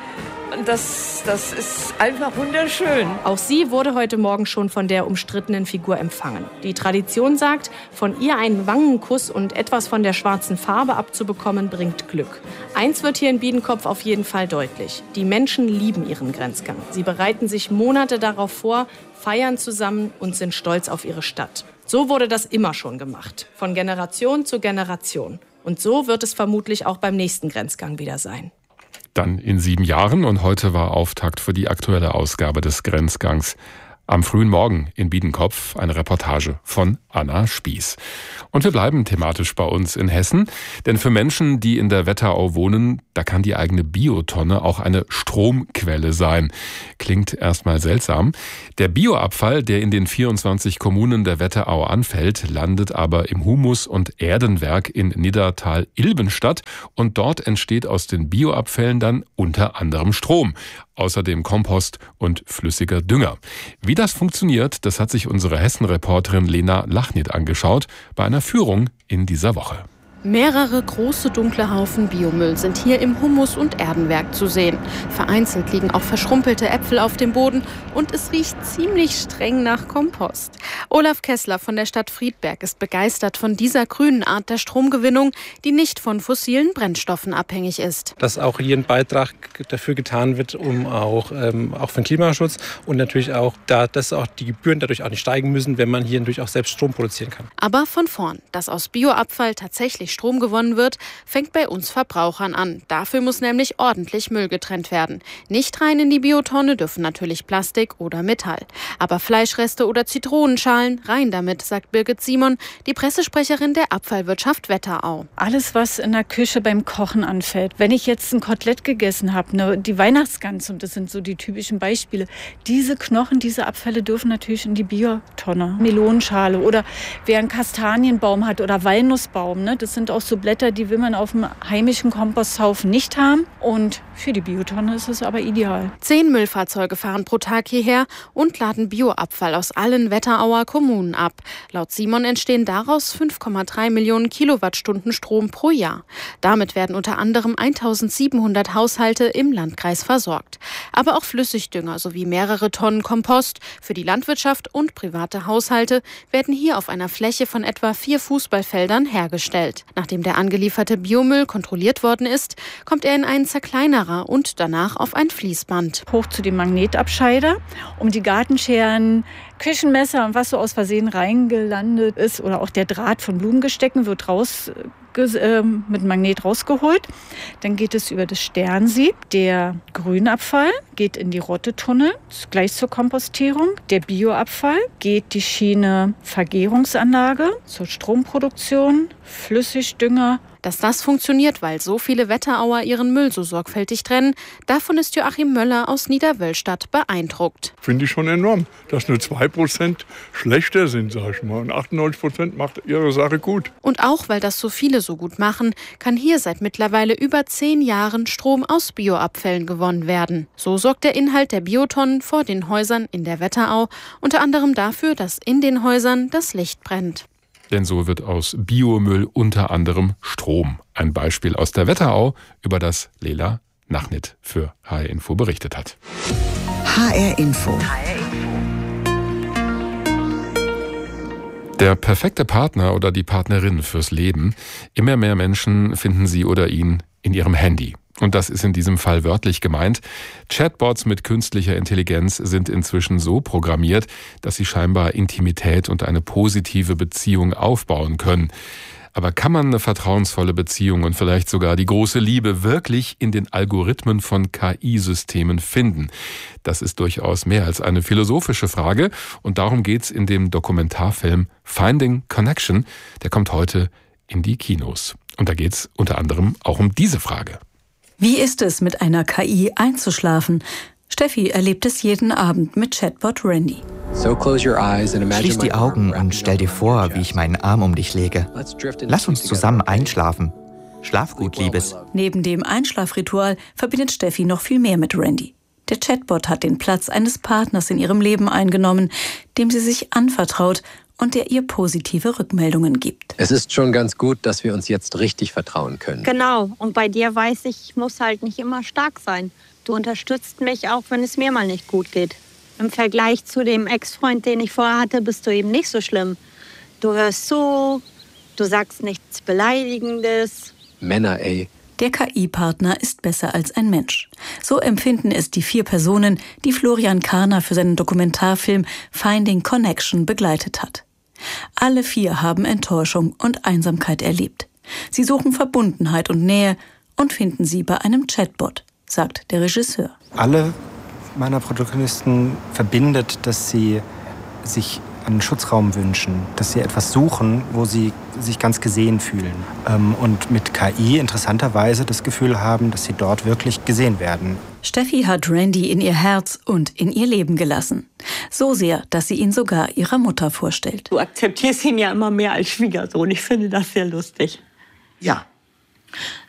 Und das, das ist einfach wunderschön. Auch sie wurde heute Morgen schon von der umstrittenen Figur empfangen. Die Tradition sagt, von ihr einen Wangenkuss und etwas von der schwarzen Farbe abzubekommen, bringt Glück. Eins wird hier in Biedenkopf auf jeden Fall deutlich: Die Menschen lieben ihren Grenzgang. Sie bereiten sich Monate darauf vor, feiern zusammen und sind stolz auf ihre Stadt. So wurde das immer schon gemacht, von Generation zu Generation. Und so wird es vermutlich auch beim nächsten Grenzgang wieder sein. Dann in sieben Jahren, und heute war Auftakt für die aktuelle Ausgabe des Grenzgangs. Am frühen Morgen in Biedenkopf eine Reportage von Anna Spieß. Und wir bleiben thematisch bei uns in Hessen, denn für Menschen, die in der Wetterau wohnen, da kann die eigene Biotonne auch eine Stromquelle sein. Klingt erstmal seltsam. Der Bioabfall, der in den vierundzwanzig Kommunen der Wetterau anfällt, landet aber im Humus- und Erdenwerk in Niddertal-Ilbenstadt, und dort entsteht aus den Bioabfällen dann unter anderem Strom. Außerdem Kompost und flüssiger Dünger. Wie das funktioniert, das hat sich unsere Hessen-Reporterin Lena Lachnit angeschaut bei einer Führung in dieser Woche. Mehrere große dunkle Haufen Biomüll sind hier im Humus- und Erdenwerk zu sehen. Vereinzelt liegen auch verschrumpelte Äpfel auf dem Boden und es riecht ziemlich streng nach Kompost. Olaf Kessler von der Stadt Friedberg ist begeistert von dieser grünen Art der Stromgewinnung, die nicht von fossilen Brennstoffen abhängig ist. Dass auch hier ein Beitrag dafür getan wird, um auch, ähm, auch für den Klimaschutz, und natürlich auch, da, dass auch die Gebühren dadurch auch nicht steigen müssen, wenn man hier natürlich auch selbst Strom produzieren kann. Aber von vorn, dass aus Bioabfall tatsächlich Strom gewonnen wird, fängt bei uns Verbrauchern an. Dafür muss nämlich ordentlich Müll getrennt werden. Nicht rein in die Biotonne dürfen natürlich Plastik oder Metall. Aber Fleischreste oder Zitronenschalen, rein damit, sagt Birgit Simon, die Pressesprecherin der Abfallwirtschaft Wetterau. Alles, was in der Küche beim Kochen anfällt. Wenn ich jetzt ein Kotelett gegessen habe, ne, die Weihnachtsgans, und das sind so die typischen Beispiele, diese Knochen, diese Abfälle dürfen natürlich in die Biotonne. Melonenschale oder wer einen Kastanienbaum hat oder Walnussbaum, ne, das sind auch so Blätter, die will man auf dem heimischen Komposthaufen nicht haben. Und für die Biotonne ist es aber ideal. Zehn Müllfahrzeuge fahren pro Tag hierher und laden Bioabfall aus allen Wetterauer Kommunen ab. Laut Simon entstehen daraus fünf Komma drei Millionen Kilowattstunden Strom pro Jahr. Damit werden unter anderem eintausendsiebenhundert Haushalte im Landkreis versorgt. Aber auch Flüssigdünger sowie mehrere Tonnen Kompost für die Landwirtschaft und private Haushalte werden hier auf einer Fläche von etwa vier Fußballfeldern hergestellt. Nachdem der angelieferte Biomüll kontrolliert worden ist, kommt er in einen Zerkleinerer und danach auf ein Fließband. Hoch zu dem Magnetabscheider, um die Gartenscheren, Küchenmesser und was so aus Versehen reingelandet ist, oder auch der Draht von Blumengestecken wird raus äh, mit Magnet rausgeholt. Dann geht es über das Sternsieb. Der Grünabfall geht in die Rottetunnel, gleich zur Kompostierung. Der Bioabfall geht die Schiene Vergärungsanlage zur Stromproduktion, Flüssigdünger. Dass das funktioniert, weil so viele Wetterauer ihren Müll so sorgfältig trennen, davon ist Joachim Möller aus Niederwöllstadt beeindruckt. Finde ich schon enorm, dass nur zwei Prozent schlechter sind, sag ich mal. Und achtundneunzig Prozent macht ihre Sache gut. Und auch, weil das so viele so gut machen, kann hier seit mittlerweile über zehn Jahren Strom aus Bioabfällen gewonnen werden. So sorgt der Inhalt der Biotonnen vor den Häusern in der Wetterau unter anderem dafür, dass in den Häusern das Licht brennt. Denn so wird aus Biomüll unter anderem Strom. Ein Beispiel aus der Wetterau, über das Lela Lachnit für H R Info berichtet hat. H R Info. Der perfekte Partner oder die Partnerin fürs Leben. Immer mehr Menschen finden sie oder ihn in ihrem Handy. Und das ist in diesem Fall wörtlich gemeint. Chatbots mit künstlicher Intelligenz sind inzwischen so programmiert, dass sie scheinbar Intimität und eine positive Beziehung aufbauen können. Aber kann man eine vertrauensvolle Beziehung und vielleicht sogar die große Liebe wirklich in den Algorithmen von K I-Systemen finden? Das ist durchaus mehr als eine philosophische Frage. Und darum geht's in dem Dokumentarfilm Finding Connection. Der kommt heute in die Kinos. Und da geht es unter anderem auch um diese Frage. Wie ist es, mit einer K I einzuschlafen? Steffi erlebt es jeden Abend mit Chatbot Randy. Schließ die Augen und stell dir vor, wie ich meinen Arm um dich lege. Lass uns zusammen einschlafen. Schlaf gut, Liebes. Neben dem Einschlafritual verbindet Steffi noch viel mehr mit Randy. Der Chatbot hat den Platz eines Partners in ihrem Leben eingenommen, dem sie sich anvertraut und der ihr positive Rückmeldungen gibt. Es ist schon ganz gut, dass wir uns jetzt richtig vertrauen können. Genau. Und bei dir weiß ich, ich muss halt nicht immer stark sein. Du unterstützt mich, auch wenn es mir mal nicht gut geht. Im Vergleich zu dem Ex-Freund, den ich vorher hatte, bist du eben nicht so schlimm. Du hörst zu, du sagst nichts Beleidigendes. Männer, ey. Der K I-Partner ist besser als ein Mensch. So empfinden es die vier Personen, die Florian Kahner für seinen Dokumentarfilm Finding Connection begleitet hat. Alle vier haben Enttäuschung und Einsamkeit erlebt. Sie suchen Verbundenheit und Nähe und finden sie bei einem Chatbot, sagt der Regisseur. Alle meiner Protagonisten verbindet, dass sie sich einen Schutzraum wünschen, dass sie etwas suchen, wo sie sich ganz gesehen fühlen. Und mit K I interessanterweise das Gefühl haben, dass sie dort wirklich gesehen werden. Steffi hat Randy in ihr Herz und in ihr Leben gelassen. So sehr, dass sie ihn sogar ihrer Mutter vorstellt. Du akzeptierst ihn ja immer mehr als Schwiegersohn. Ich finde das sehr lustig. Ja.